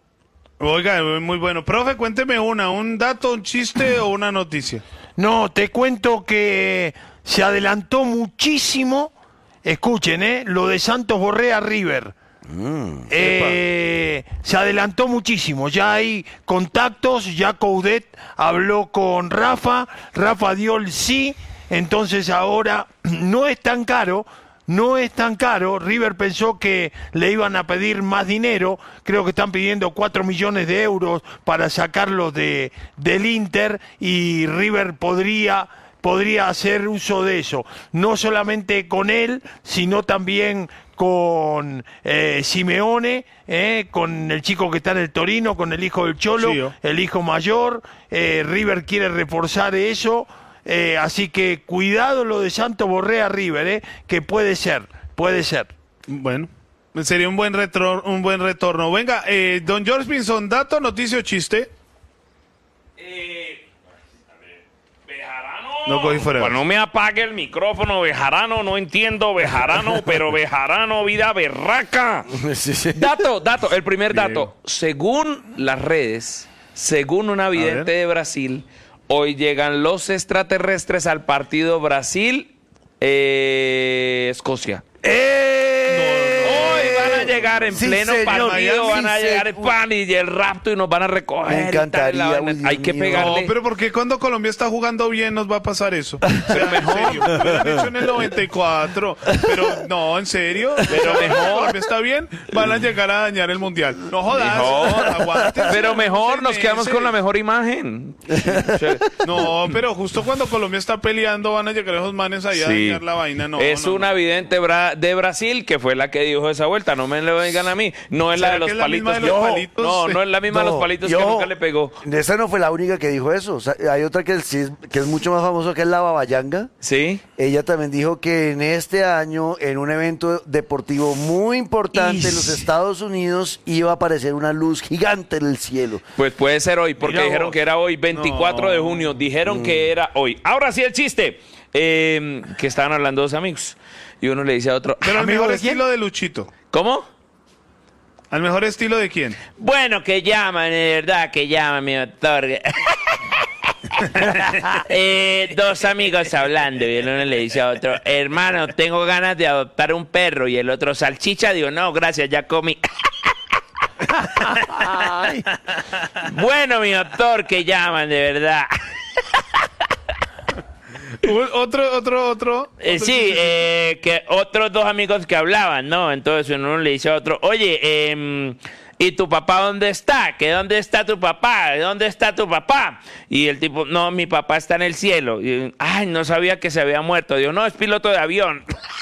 Oiga, muy bueno. Profe, cuénteme una, un dato, un chiste o una noticia. No, te cuento que se adelantó muchísimo escuchen, ¿eh? Lo de Santos Borré a River. Mm, eh, se adelantó muchísimo, ya hay contactos, ya Coudet habló con Rafa, Rafa dio el sí, entonces ahora no es tan caro, no es tan caro. River pensó que le iban a pedir más dinero, creo que están pidiendo cuatro millones de euros para sacarlos de, del Inter, y River podría... podría hacer uso de eso, no solamente con él, sino también con eh, Simeone, eh, con el chico que está en el Torino, con el hijo del Cholo, sí, el hijo mayor. eh, River quiere reforzar eso, eh, así que cuidado lo de Santos Borré a River, eh, que puede ser, puede ser. Bueno, sería un buen retorno, un buen retorno. Venga, eh, don George Pinson, ¿dato, noticia o chiste? Eh... No, cogí fuera. Pues no me apague el micrófono, Bejarano, no entiendo, Bejarano, pero Bejarano, vida berraca. Sí, sí. Dato, dato, el primer dato. Según las redes, según una vidente de Brasil, hoy llegan los extraterrestres al partido Brasil-Escocia. Eh, llegar en sí, pleno señor, partido, van a llegar el pan y el rapto y nos van a recoger. Me encantaría. Uy, hay que pegarle. No, pero porque cuando Colombia está jugando bien nos va a pasar eso. Pero mejor. En serio, lo han hecho en el noventa y cuatro. Pero no, en serio. Pero mejor. Colombia está bien, van a llegar a dañar el mundial. No jodas. Mejor. Aguante, pero mejor nos quedamos con la mejor imagen. No, pero justo cuando Colombia está peleando van a llegar esos manes ahí sí. a dañar la vaina. No, es no, una no. vidente de Brasil que fue la que dijo esa vuelta. No me lo digan a mí, no es la de los palitos. De los palitos? No, no es la misma no, de los palitos yo, que nunca le pegó. Esa no fue la única que dijo eso. O sea, hay otra que es, que es mucho más famosa, que es la Babayanga. Sí. Ella también dijo que en este año, en un evento deportivo muy importante Ish. en los Estados Unidos, iba a aparecer una luz gigante en el cielo. Pues puede ser hoy, porque Mira dijeron vos. que era hoy, veinticuatro no. de junio. Dijeron mm. que era hoy. Ahora sí el chiste. Eh, que estaban hablando dos amigos. Y uno le dice a otro. Pero el mejor de estilo de Luchito. ¿Cómo? ¿Al mejor estilo de quién? Bueno, que llaman, de verdad, que llaman, mi doctor. eh, dos amigos hablando y el uno le dice a otro, hermano, tengo ganas de adoptar un perro. Y el otro, salchicha, digo, no, gracias, ya comí. Bueno, mi doctor, que llaman, de verdad. Otro, otro, otro. Eh, otro sí, eh, que otros dos amigos que hablaban, ¿no? Entonces uno le dice a otro, oye, eh, ¿y tu papá dónde está? ¿Que dónde está tu papá? ¿Dónde está tu papá? Y el tipo, no, mi papá está en el cielo. Y, ay, no sabía que se había muerto. Digo, no, es piloto de avión.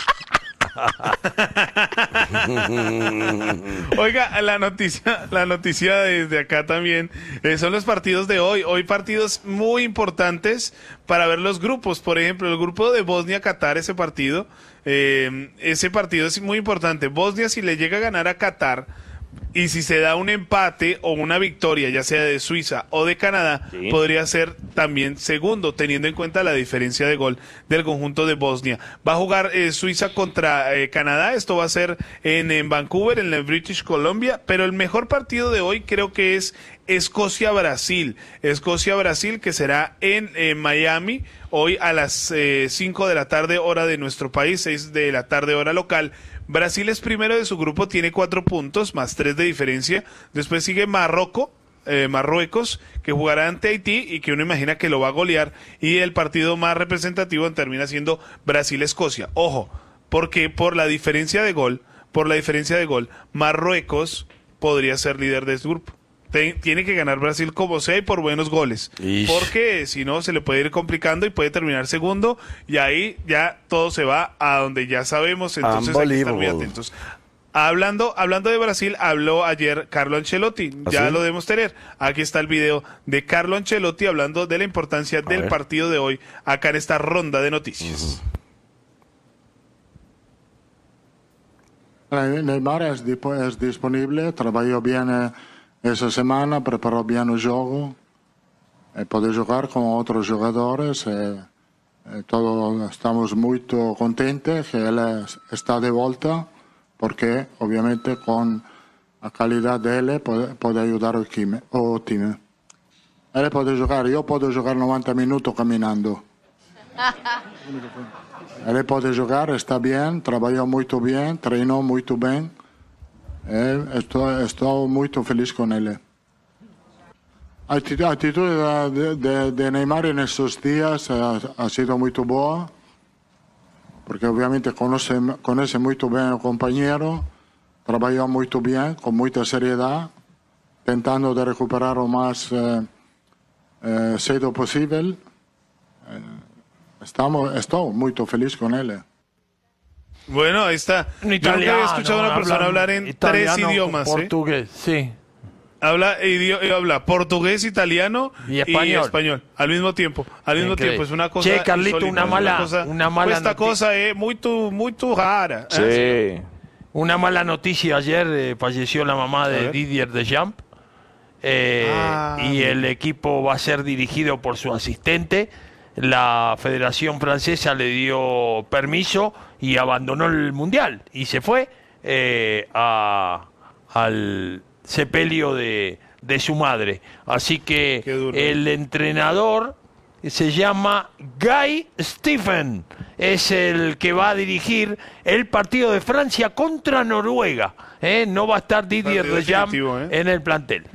Oiga, la noticia, la noticia desde acá también eh, son los partidos de hoy. Hoy partidos muy importantes para ver los grupos. Por ejemplo, el grupo de Bosnia-Qatar, ese partido, eh, ese partido es muy importante. Bosnia, si le llega a ganar a Qatar, y si se da un empate o una victoria, ya sea de Suiza o de Canadá, sí, podría ser también segundo, teniendo en cuenta la diferencia de gol del conjunto de Bosnia. Va a jugar eh, Suiza contra eh, Canadá, esto va a ser en, en Vancouver, en el British Columbia, pero el mejor partido de hoy creo que es Escocia-Brasil. Escocia-Brasil, que será en eh, Miami, hoy a las eh, cinco de la tarde, hora de nuestro país, seis de la tarde, hora local. Brasil es primero de su grupo, tiene cuatro puntos, más tres de diferencia. Después sigue Marruecos, eh, Marruecos, que jugará ante Haití y que uno imagina que lo va a golear. Y el partido más representativo termina siendo Brasil-Escocia. Ojo, porque por la diferencia de gol, por la diferencia de gol, Marruecos podría ser líder de este grupo. Tiene que ganar Brasil como sea y por buenos goles. Ish. Porque si no se le puede ir complicando y puede terminar segundo y ahí ya todo se va a donde ya sabemos, entonces hay que estar muy atentos. Hablando, hablando de Brasil, habló ayer Carlo Ancelotti, ya ¿Ah, sí? lo debemos tener. Aquí está el video de Carlo Ancelotti hablando de la importancia a del ver. partido de hoy acá en esta ronda de noticias. Uh-huh. Neymar es, es disponible, trabajó bien eh, essa semana, preparou bem o jogo, e pode jogar com outros jogadores. E, e todos estamos muito contentes que ele está de volta, porque, obviamente, com a qualidade dele, pode, pode ajudar o time, o time. Ele pode jogar, eu posso jogar noventa minutos caminhando. Ele pode jogar, está bem, trabalhou muito bem, treinou muito bem. É, estou, estou muito feliz com ele. A atitude de, de, de Neymar nesses dias ha, ha sido muito boa, porque obviamente conhece, conhece muito bem o companheiro, trabalhou muito bem, com muita seriedade, tentando de recuperar o mais eh, eh, cedo possível. Eh, estamos, estoy muy feliz con él. Bueno, ahí está. Un Yo nunca había italiano, escuchado a una persona hablar en italiano, tres idiomas. Portugués, ¿eh? sí. Habla, idio- habla portugués, italiano y español. español al mismo tiempo. Al mismo Increíble. tiempo, es una cosa. Che, Carlito, insólita, una es mala- cosa- una mala Esta noti- cosa es muy, tu, muy tu rara. Sí. ¿eh? Una mala noticia ayer, eh, falleció la mamá de Didier Deschamps. Eh, Ah, y el equipo va a ser dirigido por su asistente. La Federación Francesa le dio permiso y abandonó el Mundial y se fue eh, a, al sepelio de, de su madre. Así que el entrenador se llama Guy Stephen, es el que va a dirigir el partido de Francia contra Noruega. ¿eh? No va a estar Didier Partido Deschamps definitivo, ¿eh? en el plantel.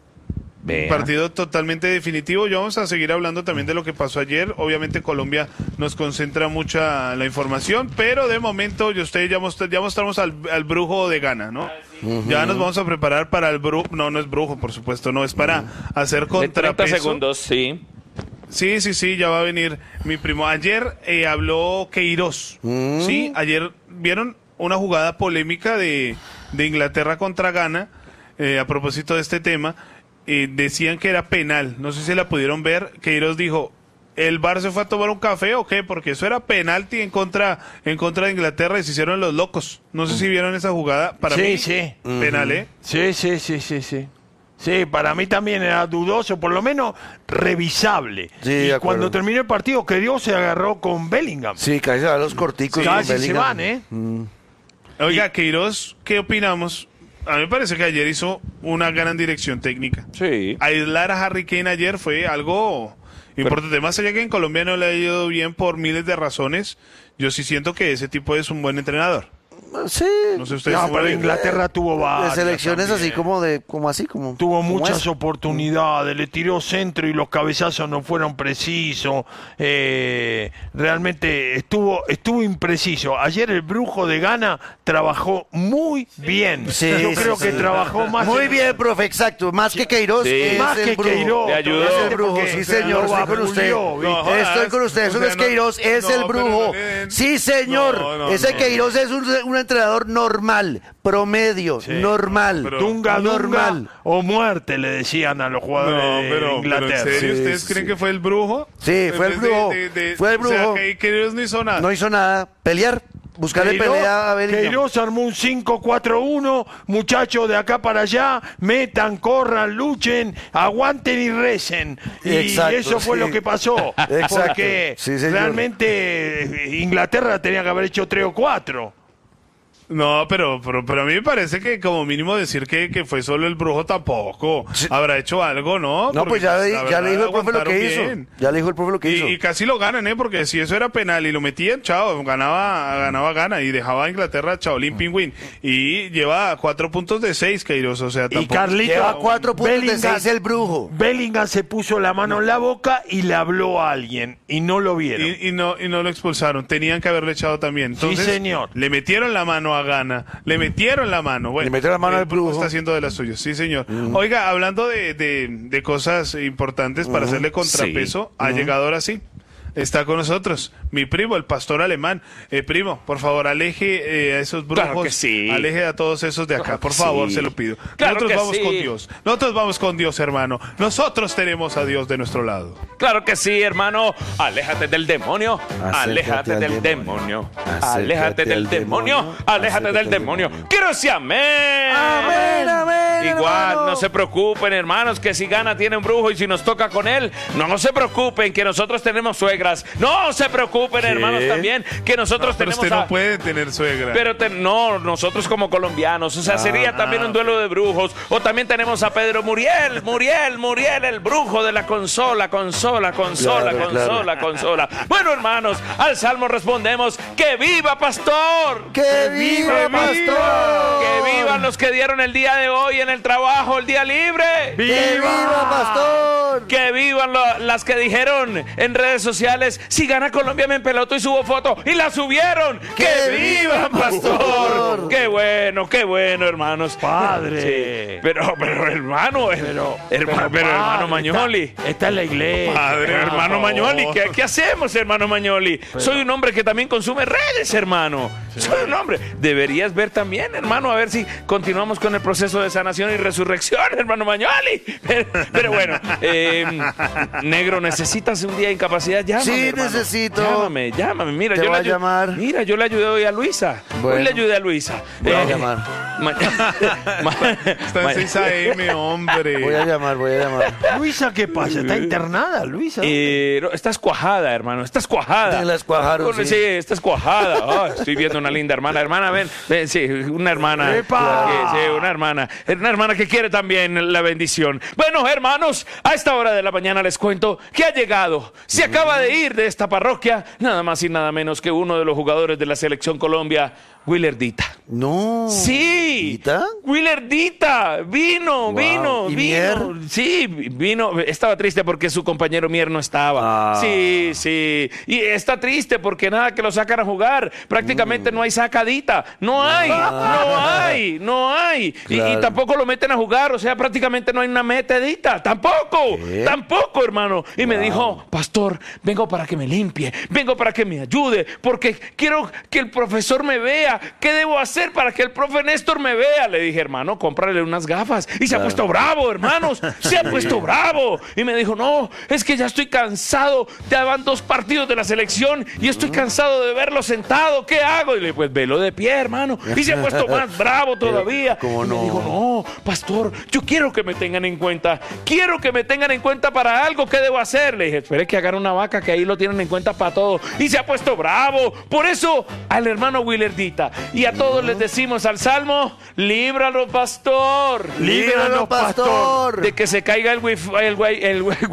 Un partido totalmente definitivo. Ya vamos a seguir hablando también de lo que pasó ayer. Obviamente Colombia nos concentra mucha la información, pero de momento yo ustedes ya, most- ya mostramos al, al brujo de Ghana, ¿no? Ujú. Ya nos vamos a preparar para el brujo. No, no es brujo, por supuesto, no, es para hacer De treinta contrapeso. segundos, sí. Sí, sí, sí, ya va a venir mi primo. Ayer eh, habló Queiroz, sí, ayer vieron una jugada polémica de, de Inglaterra contra Ghana, eh, a propósito de este tema, eh, decían que era penal, no sé si la pudieron ver. Queiroz dijo, ¿el V A R se fue a tomar un café o qué? Porque eso era penalti en contra, en contra de Inglaterra y se hicieron los locos. No sé si vieron esa jugada, para sí, mí, sí. penal, ¿eh? Sí, sí, sí, sí, sí. Sí, para mí también era dudoso, por lo menos revisable. Sí, y de acuerdo. cuando terminó el partido, que Dios se agarró con Bellingham. Sí, casi se van los corticos. Sí, con casi se Bellingham. van, ¿eh? Mm. Oiga, Queiroz, ¿qué opinamos? A mí me parece que ayer hizo una gran dirección técnica. Sí. Aislar a Harry Kane ayer fue algo importante. Más allá que en Colombia no le ha ido bien por miles de razones, yo sí siento que ese tipo es un buen entrenador. Sí. No sé ustedes. No, cómo pero ven. Inglaterra tuvo De varias selecciones también. así como de, como así, como. Tuvo como muchas esa. oportunidades, le tiró centro y los cabezazos no fueron precisos. Eh, realmente estuvo estuvo impreciso. Ayer el brujo de Ghana trabajó muy bien. Sí, Yo sí, creo sí. que trabajó más. Muy bien, profe, exacto. Más que Queiroz, Sí. es Más el que brujo. Queiroz. Le ayudó. Es el brujo, Porque sí, señor. lo Estoy con usted. vapuleó, ¿viste? No, jodas. Estoy con usted. O Eso no sea, es no- Queiroz, es no, el pero brujo. no le den- Sí, señor. No, no, Ese no. Queiroz es un, un entrenador normal, promedio, normal. pero- Dunga, normal. Dunga o muerte, le decían a los jugadores No, de pero, pero Inglaterra. ¿en serio Sí, ustedes sí, creen sí. que fue el brujo? Sí, fue el En vez de- brujo. de- de- Fue el O sea, brujo. que Queiroz no hizo nada. No hizo nada. Pelear. Buscarle Queiroz- pelea a Bellingham. Queiroz armó un cinco cuatro uno, muchachos de acá para allá, metan, corran, luchen, aguanten y recen. Y Exacto, eso fue sí. lo que pasó. Exacto, Porque sí, señor. realmente eh, Inglaterra tenía que haber hecho tres o cuatro. No, pero, pero, pero a mí me parece que como mínimo decir que, que fue solo el brujo tampoco. Habrá hecho algo, ¿no? No, Porque, pues ya, le- la ya verdad, le dijo el profe lo aguantaron que hizo. bien. Ya le dijo el profe lo que Y, hizo. y casi lo ganan, ¿eh? Porque si eso era penal y lo metían, chao, ganaba, ganaba gana y dejaba a Inglaterra Chaolín Pingüín. Y lleva cuatro puntos de seis, Queiroz, o sea, Y tampoco. Carlito, Lleva cuatro puntos de Bellingham- seis el brujo. Bellingham se puso la mano en la boca y le habló a alguien y no lo vieron. Y, y no y no lo expulsaron, tenían que haberle echado también. Sí, Entonces, señor. le metieron la mano a Ghana, le metieron la mano. Bueno, Le metieron la mano el al brujo. está haciendo de las suyas, sí, señor. Oiga, hablando de, de, de cosas importantes para hacerle contrapeso, ha llegado ahora sí. Está con nosotros mi primo, el pastor alemán. Eh, primo, por favor, aleje eh, a esos brujos. Claro que sí. Aleje a todos esos de acá, Claro por que favor, sí. se lo pido. Claro Nosotros que vamos sí. con Dios. Nosotros vamos con Dios, hermano. Nosotros tenemos a Dios de nuestro lado. Claro que sí, hermano. Aléjate del demonio. Aléjate al del demonio. demonio. Acércate Aléjate del al demonio. demonio. Aléjate Acércate del al demonio. demonio. Quiero decir amén. Amén, amén, Igual, hermano. no se preocupen, hermanos, que si Gana tiene un brujo y si nos toca con él, no, no se preocupen, que nosotros tenemos suegra. suegras. No se preocupen, hermanos, también, que nosotros no, pero tenemos usted a... no puede tener suegra. Pero te... no, nosotros como colombianos, o sea, sería ah, también un duelo de brujos. O también tenemos a Pedro Muriel, Muriel, Muriel, el brujo de la consola, consola, consola, Claro, consola, claro. consola. Bueno, hermanos, al salmo respondemos: ¡que viva Pastor! ¡Que viva, Pastor! ¡Que vivan los que dieron el día de hoy en el trabajo, el día libre! ¡Que viva, Pastor! ¡Que vivan lo- las que dijeron en redes sociales: si gana Colombia me empeloto y subo foto! ¡Y la subieron! ¡Que, ¡Que viva viva, Pastor! Pastor! ¡Qué bueno, qué bueno, hermanos! Padre. Sí. Pero, pero, hermano, pero, hermano, pero, hermano Mañoli. Está, está en la iglesia. Padre, por hermano favor. Mañoli, ¿qué, qué hacemos, hermano Mañoli? Soy un hombre que también consume redes, hermano. Soy un hombre. Deberías ver también, hermano, a ver si continuamos con el proceso de sanación y resurrección, hermano Mañoli. Pero, pero bueno, eh, negro, ¿necesitas un día de incapacidad? Llámame, Sí, hermano. necesito. Llámame, llámame. Mira, Te yo voy le a ayu- llamar. Mira, yo le ayudé hoy a Luisa. Hoy Bueno. le ayudé a Luisa. Voy a Eh, llamar. ma- ma- Está ma- en seis a eme, hombre. Voy a llamar, voy a llamar. Luisa, ¿qué pasa? ¿Está internada, Luisa? Eh, no, estás cuajada, hermano, estás cuajada. Me la escuajaron, Con- sí. estás cuajada. Ah, estoy viendo una linda hermana. Hermana, ven, ven, sí, una hermana. ¡Epa! Que- sí, una hermana. Una hermana que quiere también la bendición. Bueno, hermanos, a esta hora de la mañana les cuento que ha llegado. Se acaba de ir de esta parroquia, nada más y nada menos que uno de los jugadores de la Selección Colombia, Willer Dita. No. Sí, ¿Dita? Willer Dita vino, Wow. vino, ¿Y vino. Mier? Sí, vino. Estaba triste porque su compañero Mier no estaba. Ah. Sí, sí. Y está triste porque nada que lo sacan a jugar. Prácticamente no hay sacadita. No hay, no hay, no hay. Y- Y, Claro. tampoco lo meten a jugar. O sea, prácticamente no hay una metedita. Tampoco, ¿Qué? tampoco, hermano. Y me dijo: pastor, vengo para que me limpie, vengo para que me ayude, porque quiero que el profesor me vea. ¿Qué debo hacer para que el profe Néstor me vea? Le dije: hermano, cómprale unas gafas. Y se ha puesto bravo, hermanos. Se ha puesto bravo. Y me dijo: no, es que ya estoy cansado. Ya van dos partidos de la selección y estoy cansado de verlo sentado. ¿Qué hago? Y le dije: pues velo de pie, hermano. Y se ha puesto más bravo todavía. ¿Cómo Y me no? dijo: no, pastor, yo quiero que me tengan en cuenta. Quiero que me tengan en cuenta para algo. ¿Qué debo hacer? Le dije: espere que hagan una vaca, que ahí lo tienen en cuenta para todo. Y se ha puesto bravo. Por eso, al hermano Willer Dita y a todos les decimos al salmo: líbralo, pastor. ¡Líbranos, pastor! De que se caiga el wifi. El wifi. El wifi.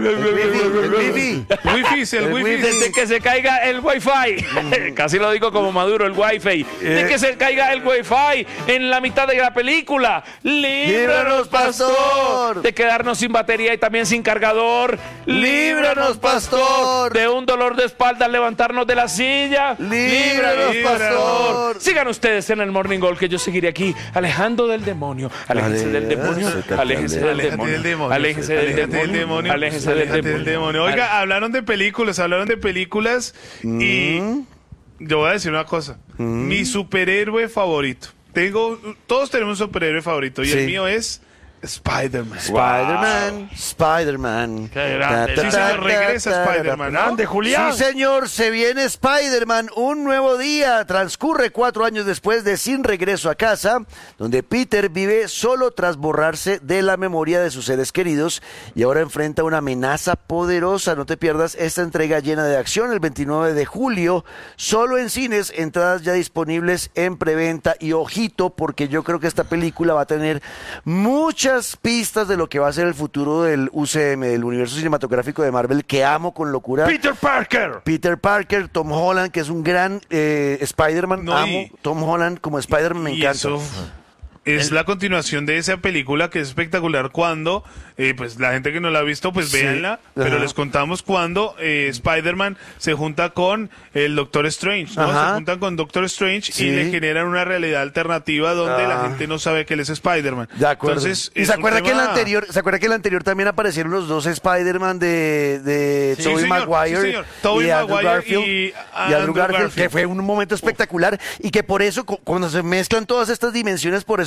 El wifi. Wifi, es el El wifi. wifi. De que se caiga el wifi. Casi lo digo como Maduro, el wifi. De que se caiga el wifi en la mitad de la película. Líbranos, pastor. De quedarnos sin batería y también sin cargador. Líbranos, pastor. De un dolor de espalda al levantarnos de la silla. Líbranos, pastor. Sigan ustedes en el Morning Gold, que yo seguiré aquí, alejando del demonio. Aléjense del demonio. Aléjense del Aléjate demonio. del demonio. Aléjense del Aléjate del demonio. demonio. Aléjense del Aléjate demonio. del demonio. Oiga, hablaron de películas, hablaron de películas y yo voy a decir una cosa. Mi superhéroe favorito. Tengo, todos tenemos un superhéroe favorito y Sí. el mío es Spider-Man. Spider-Man, Spider-Man. Qué grande. Ta, Sí, ta, señor, ta, regresa ta, ta, Spider-Man, ¿no? Grande, Julián. Sí, señor, se viene Spider-Man, un nuevo día. Transcurre cuatro años después de Sin Regreso a Casa, donde Peter vive solo tras borrarse de la memoria de sus seres queridos y ahora enfrenta una amenaza poderosa. No te pierdas esta entrega llena de acción el veintinueve de julio, solo en cines, entradas ya disponibles en preventa. Y ojito, porque yo creo que esta película va a tener muchas pistas de lo que va a ser el futuro del U C M, del universo cinematográfico de Marvel, que amo con locura. Peter Parker. Peter Parker, Tom Holland, que es un gran eh, Spider-Man. No, Amo y- Tom Holland como Spider-Man, me Y encanta. eso es la continuación de esa película que es espectacular cuando, eh, pues la gente que no la ha visto, pues Sí. véanla, pero Ajá. les contamos cuando eh, Spider-Man se junta con el Doctor Strange, ¿no? Ajá. Se juntan con Doctor Strange Sí. y le generan una realidad alternativa donde Ah. la gente no sabe que él es Spider-Man. De acuerdo. Entonces, ¿Y es se un acuerda que en la tema- anterior, se acuerda que en la anterior también aparecieron los dos Spider-Man de, de Sí, Tobey señor, Maguire, sí, señor. Tobey y Andrew Maguire Garfield, y y Andrew Andrew Garfield, Garfield. que fue un momento espectacular y que por eso cu- cuando se mezclan todas estas dimensiones, por eso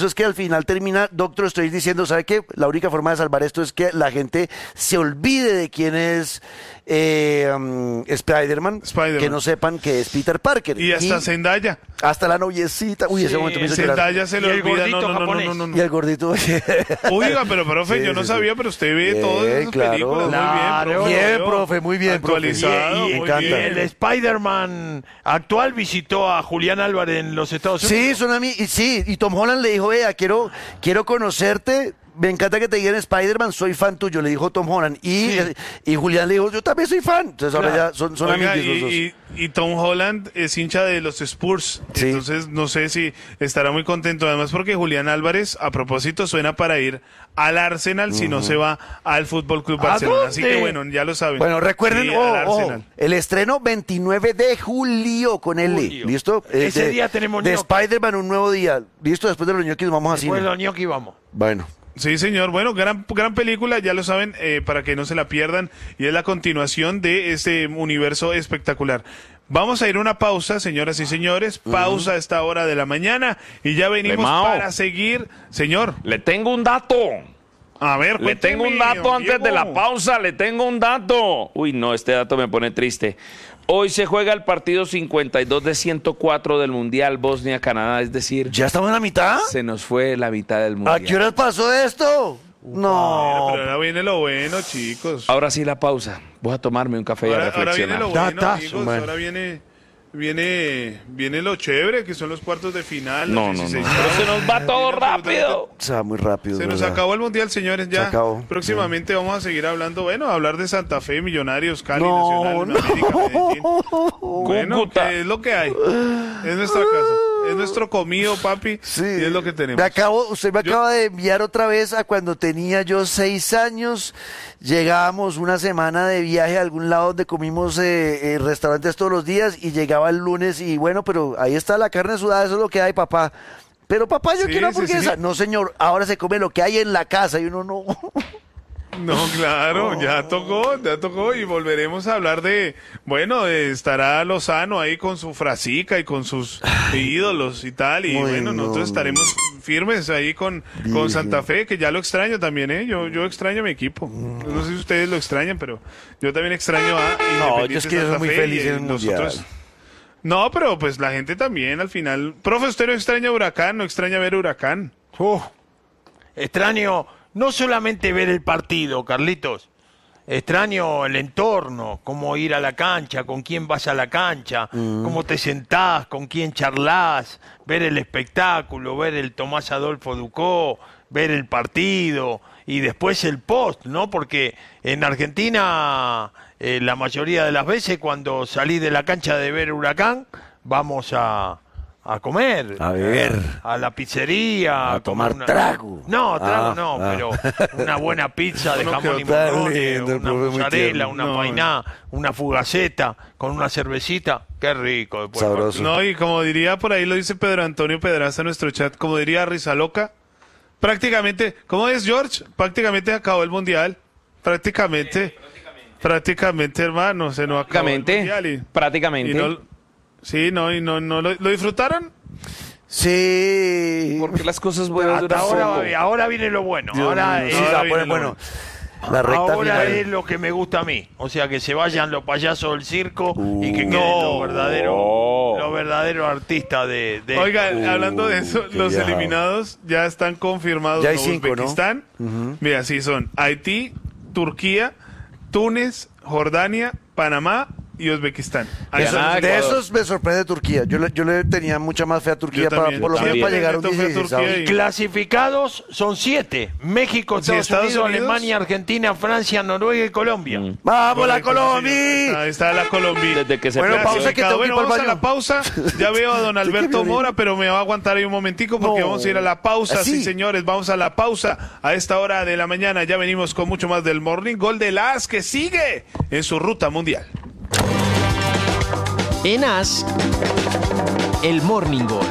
eso es que al final termina Doctor Strange diciendo, ¿sabe qué? La única forma de salvar esto es que la gente se olvide de quién es eh, um, Spider-Man, Spider-Man. que no sepan que es Peter Parker. Y hasta Zendaya. Hasta la noviecita. Uy, sí, ese momento me hizo llorar. Zendaya se le olvida. No, no, no, no, no, no. Y el gordito. Oiga, pero profe, Sí, yo no sí, sabía, sí. pero usted ve Bien, todas esas claro, películas. claro. Muy bien, profe. Bien, profe, muy bien, profe. Actualizado, Y- y- muy y bien. el Spider-Man actual visitó a Julián Álvarez en los Estados Unidos. Sí, son amigos. Y sí, y Tom Holland le dijo, vea, quiero, quiero conocerte. Me encanta que te digan Spider-Man, soy fan tuyo, le dijo Tom Holland. Y, Sí. y Julián le dijo, yo también soy fan. Entonces ahora Claro. ya son, son Oiga, amigos los dos. y, y, y Tom Holland es hincha de los Spurs, Sí. entonces no sé si estará muy contento, además porque Julián Álvarez, a propósito, suena para ir al Arsenal si no se va al Fútbol Club ¿A Barcelona, así dónde? que bueno, ya lo saben. Bueno, recuerden, Sí, oh, al oh, Arsenal. el estreno veintinueve de julio con L. Julio. ¿Listo? Eh, Ese de- día tenemos De ñoqui. Spider-Man, un nuevo día. ¿Listo? Después de los ñoquis vamos a Después cine. de los ñoqui vamos. Bueno. Sí, señor. Bueno, gran, gran película, ya lo saben, eh, para que no se la pierdan. Y es la continuación de este universo espectacular. Vamos a ir a una pausa, señoras y señores. Pausa a esta hora de la mañana. Y ya venimos Lemao. para seguir. Señor. Le tengo un dato. A ver, Le tengo un cuénteme, dato don antes de Diego. la pausa, le tengo un dato. Uy, no, este dato me pone triste. Hoy se juega el partido cincuenta y dos de ciento cuatro del Mundial Bosnia-Canadá, es decir... ¿Ya estamos en la mitad? Se nos fue la mitad del ¿A Mundial. qué horas pasó esto? No. Pero ahora viene lo bueno, chicos. Ahora sí la pausa. Voy a tomarme un café y a Ahora, ahora viene reflexionar. lo bueno, Datazo, amigos. man. Ahora viene, viene, viene lo chévere, que son los cuartos de final. No, los no, no. dieciséis. Pero se nos va todo Viene rápido. O sea, muy rápido. Se nos ¿verdad? acabó el mundial, señores, ya. Se acabó. Próximamente vamos a seguir hablando, bueno, hablar de Santa Fe, Millonarios, Cali, No, Nacional, no. América, Medellín. Bueno, Cúcuta. que es lo que hay. Es nuestra casa. Es nuestro comido, papi. Sí. Y es lo que tenemos. Me acabo, usted me Yo- acaba de enviar otra vez a cuando tenía yo seis años. Llegábamos una semana de viaje a algún lado donde comimos eh, eh, restaurantes todos los días y llegaba el lunes y bueno, pero ahí está la carne sudada, eso es lo que hay, papá. Pero papá, yo Sí, quiero sí, hamburguesa. sí. No, señor, ahora se come lo que hay en la casa y uno no. No, claro, ya tocó, ya tocó y volveremos a hablar de, bueno, eh, estará Lozano ahí con su frasica y con sus ídolos y tal, y Bueno. bueno, nosotros estaremos firmes ahí con, con Santa Fe, que ya lo extraño también, ¿eh? Yo, yo extraño a mi equipo. No sé si ustedes lo extrañan, pero yo también extraño a No, Independiente yo es que yo soy Santa muy Fe feliz y, en el nosotros. Mundial. No, pero pues la gente también al final. Profe, usted no extraña Huracán, no extraña ver Huracán. Uf, extraño no solamente ver el partido, Carlitos. Extraño el entorno, cómo ir a la cancha, con quién vas a la cancha, cómo te sentás, con quién charlas, ver el espectáculo, ver el Tomás Adolfo Ducó, ver el partido y después el post, ¿no? Porque en Argentina eh, la mayoría de las veces cuando salí de la cancha de ver Huracán, vamos a, a comer. A ver. A, a la pizzería. A tomar comer trago. No, trago Ah, no, ah. pero una buena pizza de No, jamón que y tan morrones, lindo, el una profe, muy mozzarella, tierno. una No. painá, una fugaceta con una cervecita. Qué rico. Después Sabroso. No, y como diría por ahí, lo dice Pedro Antonio Pedraza en nuestro chat, como diría Rizaloca, prácticamente, ¿cómo es George? Prácticamente acabó el mundial. Prácticamente. Prácticamente, hermano, se nos acabó el Prácticamente. mundial. Y, Prácticamente. y no, sí, no, y no, no, ¿lo, lo disfrutaron? Sí. Porque las cosas buenas Hasta duran ahora, poco. ahora viene lo bueno. Dios ahora mío, es, sí, se va a viene poner lo bueno. La recta ahora final. es lo que me gusta a mí. O sea, que se vayan los payasos del circo y que queden No. los verdaderos los verdaderos artistas de, de- Oiga, Uh, hablando de eso, qué los viajado. eliminados ya están confirmados. Ya hay ¿no? cinco, ¿no? Uzbekistán, Ujú. mira, sí son Haití, Turquía, Túnez, Jordania, Panamá y Uzbekistán. Ahí Eso- están. de esos me sorprende Turquía. Yo le, yo le tenía mucha más fe a Turquía, Yo para, también, por lo yo menos también. para llegar a un Le meto fe a dieciséis. Turquía y- Clasificados son siete. México, Sí, Estados, Estados Unidos, Unidos. Alemania, Argentina, Francia, Noruega y Colombia. ¡Vamos, la Correcto, sí, Colombia! señor. Ahí está la Colombia. Desde que se Bueno, clasificó. pausa que tengo que Bueno, ir pa'l vamos a baño. la pausa. Ya veo a don Alberto violín. Mora, pero me va a aguantar ahí un momentico porque No. vamos a ir a la pausa. ¿Así? Sí, señores, vamos a la pausa. A esta hora de la mañana ya venimos con mucho más del Morning Gol de las que sigue en su ruta mundial. En As, el Morning Gol.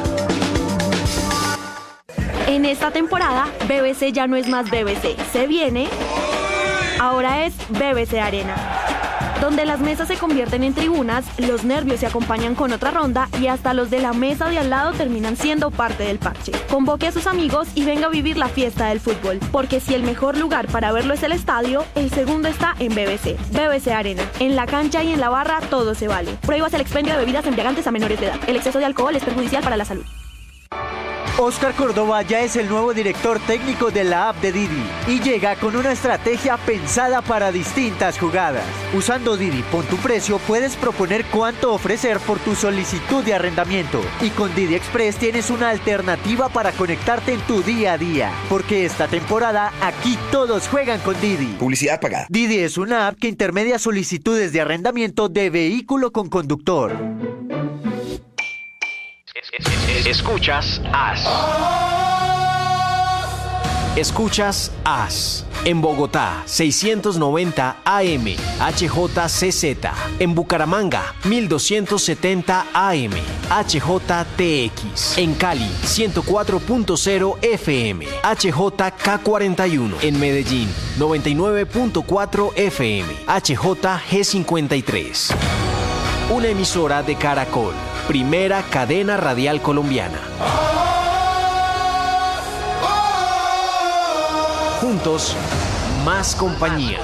En esta temporada, B B C ya no es más B B C. Se viene. Ahora es B B C Arena. Donde las mesas se convierten en tribunas, los nervios se acompañan con otra ronda y hasta los de la mesa de al lado terminan siendo parte del parche. Convoque a sus amigos y venga a vivir la fiesta del fútbol, porque si el mejor lugar para verlo es el estadio, el segundo está en B B C. B B C Arena. En la cancha y en la barra todo se vale. Prohíbas el expendio de bebidas embriagantes a menores de edad. El exceso de alcohol es perjudicial para la salud. Óscar Córdoba ya es el nuevo director técnico de la app de Didi y llega con una estrategia pensada para distintas jugadas. Usando Didi Pon tu Precio puedes proponer cuánto ofrecer por tu solicitud de arrendamiento y con Didi Express tienes una alternativa para conectarte en tu día a día, porque esta temporada aquí todos juegan con Didi. Publicidad pagada. Didi es una app que intermedia solicitudes de arrendamiento de vehículo con conductor. Escuchas As. Escuchas As. En Bogotá, seiscientos noventa A M, H J C Z. En Bucaramanga, mil doscientos setenta A M, H J T X. En Cali, ciento cuatro punto cero F M, H J K cuarenta y uno. En Medellín, noventa y nueve punto cuatro F M, H J G cincuenta y tres. Una emisora de Caracol, primera cadena radial colombiana. Juntos, más compañía.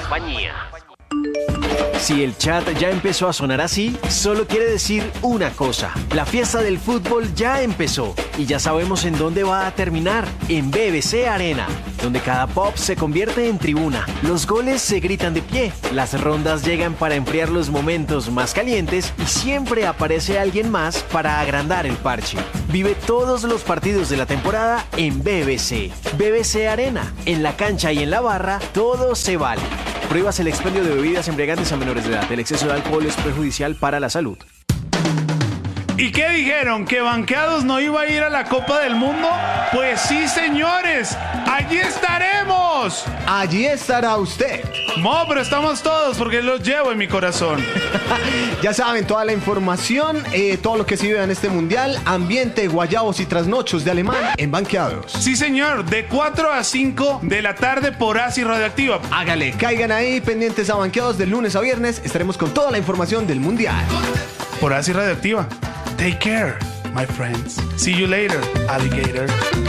Si el chat ya empezó a sonar así, solo quiere decir una cosa. La fiesta del fútbol ya empezó y ya sabemos en dónde va a terminar, en B B C Arena, donde cada pop se convierte en tribuna. Los goles se gritan de pie, las rondas llegan para enfriar los momentos más calientes y siempre aparece alguien más para agrandar el parche. Vive todos los partidos de la temporada en B B C. B B C Arena, en la cancha y en la barra, todo se vale. Prohíbas el expendio de bebidas embriagantes a menores de edad. El exceso de alcohol es perjudicial para la salud. ¿Y qué dijeron? ¿Que Banqueados no iba a ir a la Copa del Mundo? Pues sí, señores, allí estaremos. Allí estará usted. No, pero estamos todos porque los llevo en mi corazón. Ya saben, toda la información, eh, todo lo que se vive en este mundial, ambiente, guayabos y trasnochos de alemán en Banqueados. Sí, señor, de cuatro a cinco de la tarde por Asi Radioactiva. Hágale, caigan ahí pendientes a Banqueados de lunes a viernes. Estaremos con toda la información del mundial. Por Asi Radioactiva. Take care, my friends. See you later, alligator.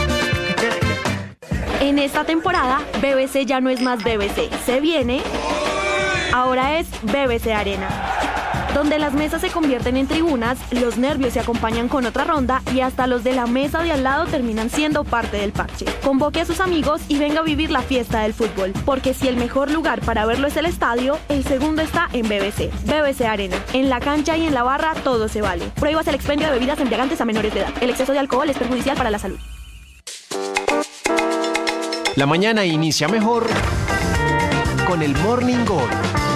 En esta temporada, B B C ya no es más B B C. Se viene. Ahora es B B C Arena. Donde las mesas se convierten en tribunas, los nervios se acompañan con otra ronda y hasta los de la mesa de al lado terminan siendo parte del parche. Convoque a sus amigos y venga a vivir la fiesta del fútbol, porque si el mejor lugar para verlo es el estadio, el segundo está en B B C. B B C Arena. En la cancha y en la barra todo se vale. Prohíbas el expendio de bebidas embriagantes a menores de edad. El exceso de alcohol es perjudicial para la salud. La mañana inicia mejor con el Morning Gol.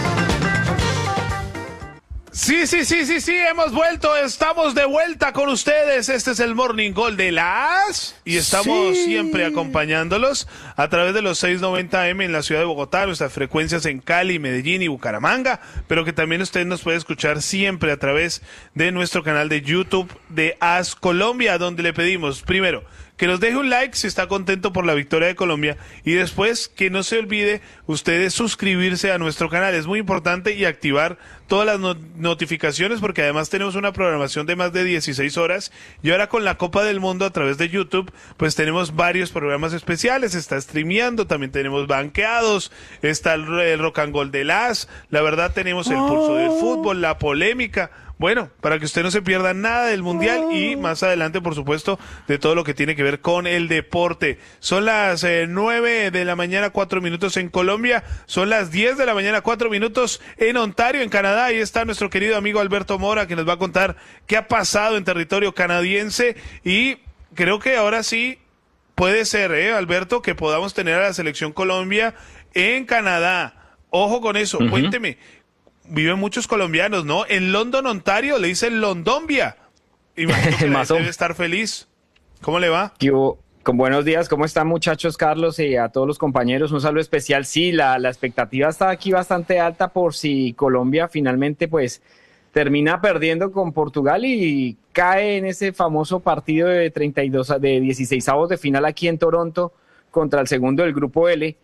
Sí, sí, sí, sí, sí, hemos vuelto, estamos de vuelta con ustedes. Este es el Morning Gol de las y estamos sí. siempre acompañándolos a través de los seiscientos noventa A M en la ciudad de Bogotá, nuestras frecuencias en Cali, Medellín y Bucaramanga, pero que también usted nos puede escuchar siempre a través de nuestro canal de YouTube de As Colombia, donde le pedimos primero que nos deje un like si está contento por la victoria de Colombia y después que no se olvide ustedes suscribirse a nuestro canal. Es muy importante y activar todas las no- notificaciones porque además tenemos una programación de más de dieciséis horas y ahora con la Copa del Mundo a través de YouTube pues tenemos varios programas especiales, está streameando, también tenemos banqueados, está el, el Rock and Roll de las, la verdad tenemos el pulso del fútbol, la polémica. Bueno, para que usted no se pierda nada del Mundial y más adelante, por supuesto, de todo lo que tiene que ver con el deporte. Son las eh, nueve de la mañana, cuatro minutos en Colombia. Son las diez de la mañana, cuatro minutos en Ontario, en Canadá. Ahí está nuestro querido amigo Alberto Mora, que nos va a contar qué ha pasado en territorio canadiense. Y creo que ahora sí puede ser, ¿eh, Alberto, que podamos tener a la selección Colombia en Canadá. Ojo con eso, uh-huh. Cuénteme. Viven muchos colombianos, ¿no? En London, Ontario, le dicen Londombia. Imagino que la debe estar feliz. ¿Cómo le va? Yo, con buenos días, ¿cómo están muchachos, Carlos? Y a todos los compañeros, un saludo especial. Sí, la, la expectativa está aquí bastante alta por si Colombia finalmente, pues, termina perdiendo con Portugal y cae en ese famoso partido de treinta y dos, de dieciseisavos de final aquí en Toronto contra el segundo del Grupo L.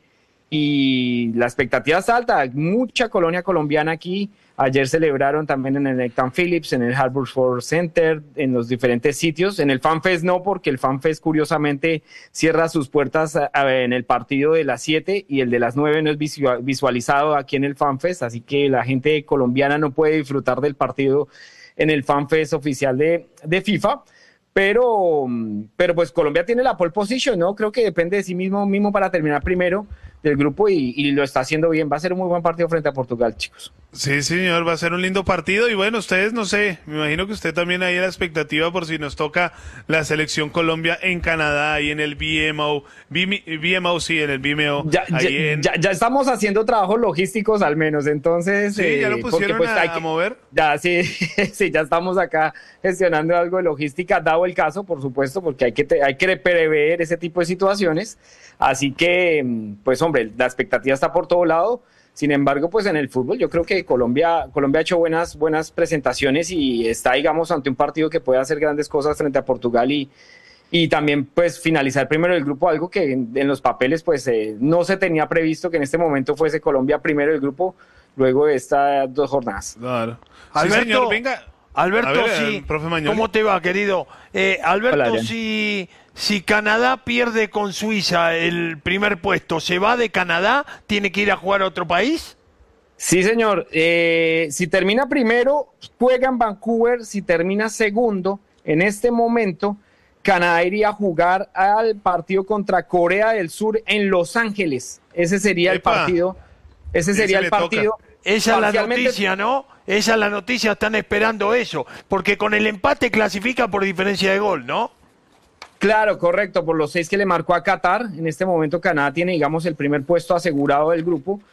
y la expectativa está alta. Hay mucha colonia colombiana aquí. Ayer celebraron también en el Nectan Phillips, en el Harbour Sport Center, en los diferentes sitios. En el FanFest no, porque el FanFest curiosamente cierra sus puertas a, a, en el partido de las siete y el de las nueve no es visualizado aquí en el FanFest, así que la gente colombiana no puede disfrutar del partido en el FanFest oficial de, de FIFA. Pero, pero pues Colombia tiene la pole position, ¿no? Creo que depende de sí mismo, mismo para terminar primero del grupo y, y lo está haciendo bien. Va a ser un muy buen partido frente a Portugal, chicos. Sí, señor, va a ser un lindo partido. Y bueno, ustedes, no sé, me imagino que usted también ahí en la expectativa por si nos toca la selección Colombia en Canadá y en el B M O. B M O, sí, en el B M O. Ya, ahí ya, en... ya, ya estamos haciendo trabajos logísticos al menos, entonces... Sí, eh, ya lo pusieron porque, pues, a, hay que, a mover. Ya, sí, sí, ya estamos acá gestionando algo de logística, dado el caso, por supuesto, porque hay que, te, hay que prever ese tipo de situaciones. Así que, pues hombre, la expectativa está por todo lado. Sin embargo, pues en el fútbol yo creo que Colombia, Colombia ha hecho buenas, buenas presentaciones y está, digamos, ante un partido que puede hacer grandes cosas frente a Portugal y, y también pues finalizar primero el grupo, algo que en, en los papeles pues eh, no se tenía previsto que en este momento fuese Colombia primero el grupo luego de estas dos jornadas. Claro. Alberto, sí, señor, venga. Alberto, ver, sí. Eh, profe Mañol. ¿Cómo te va, querido? Eh, Alberto, Hola, si, si Canadá pierde con Suiza el primer puesto, ¿se va de Canadá? ¿Tiene que ir a jugar a otro país? Sí, señor. Eh, si termina primero, juega en Vancouver. Si termina segundo, en este momento, Canadá iría a jugar al partido contra Corea del Sur en Los Ángeles. Ese sería Epa. el partido. Ese sería el partido. Toca. Esa es la noticia, ¿no? Esa es la noticia, están esperando eso. Porque con el empate clasifica por diferencia de gol, ¿no? Claro, correcto, por los seis que le marcó a Qatar. En este momento Canadá tiene, digamos, el primer puesto asegurado del grupo.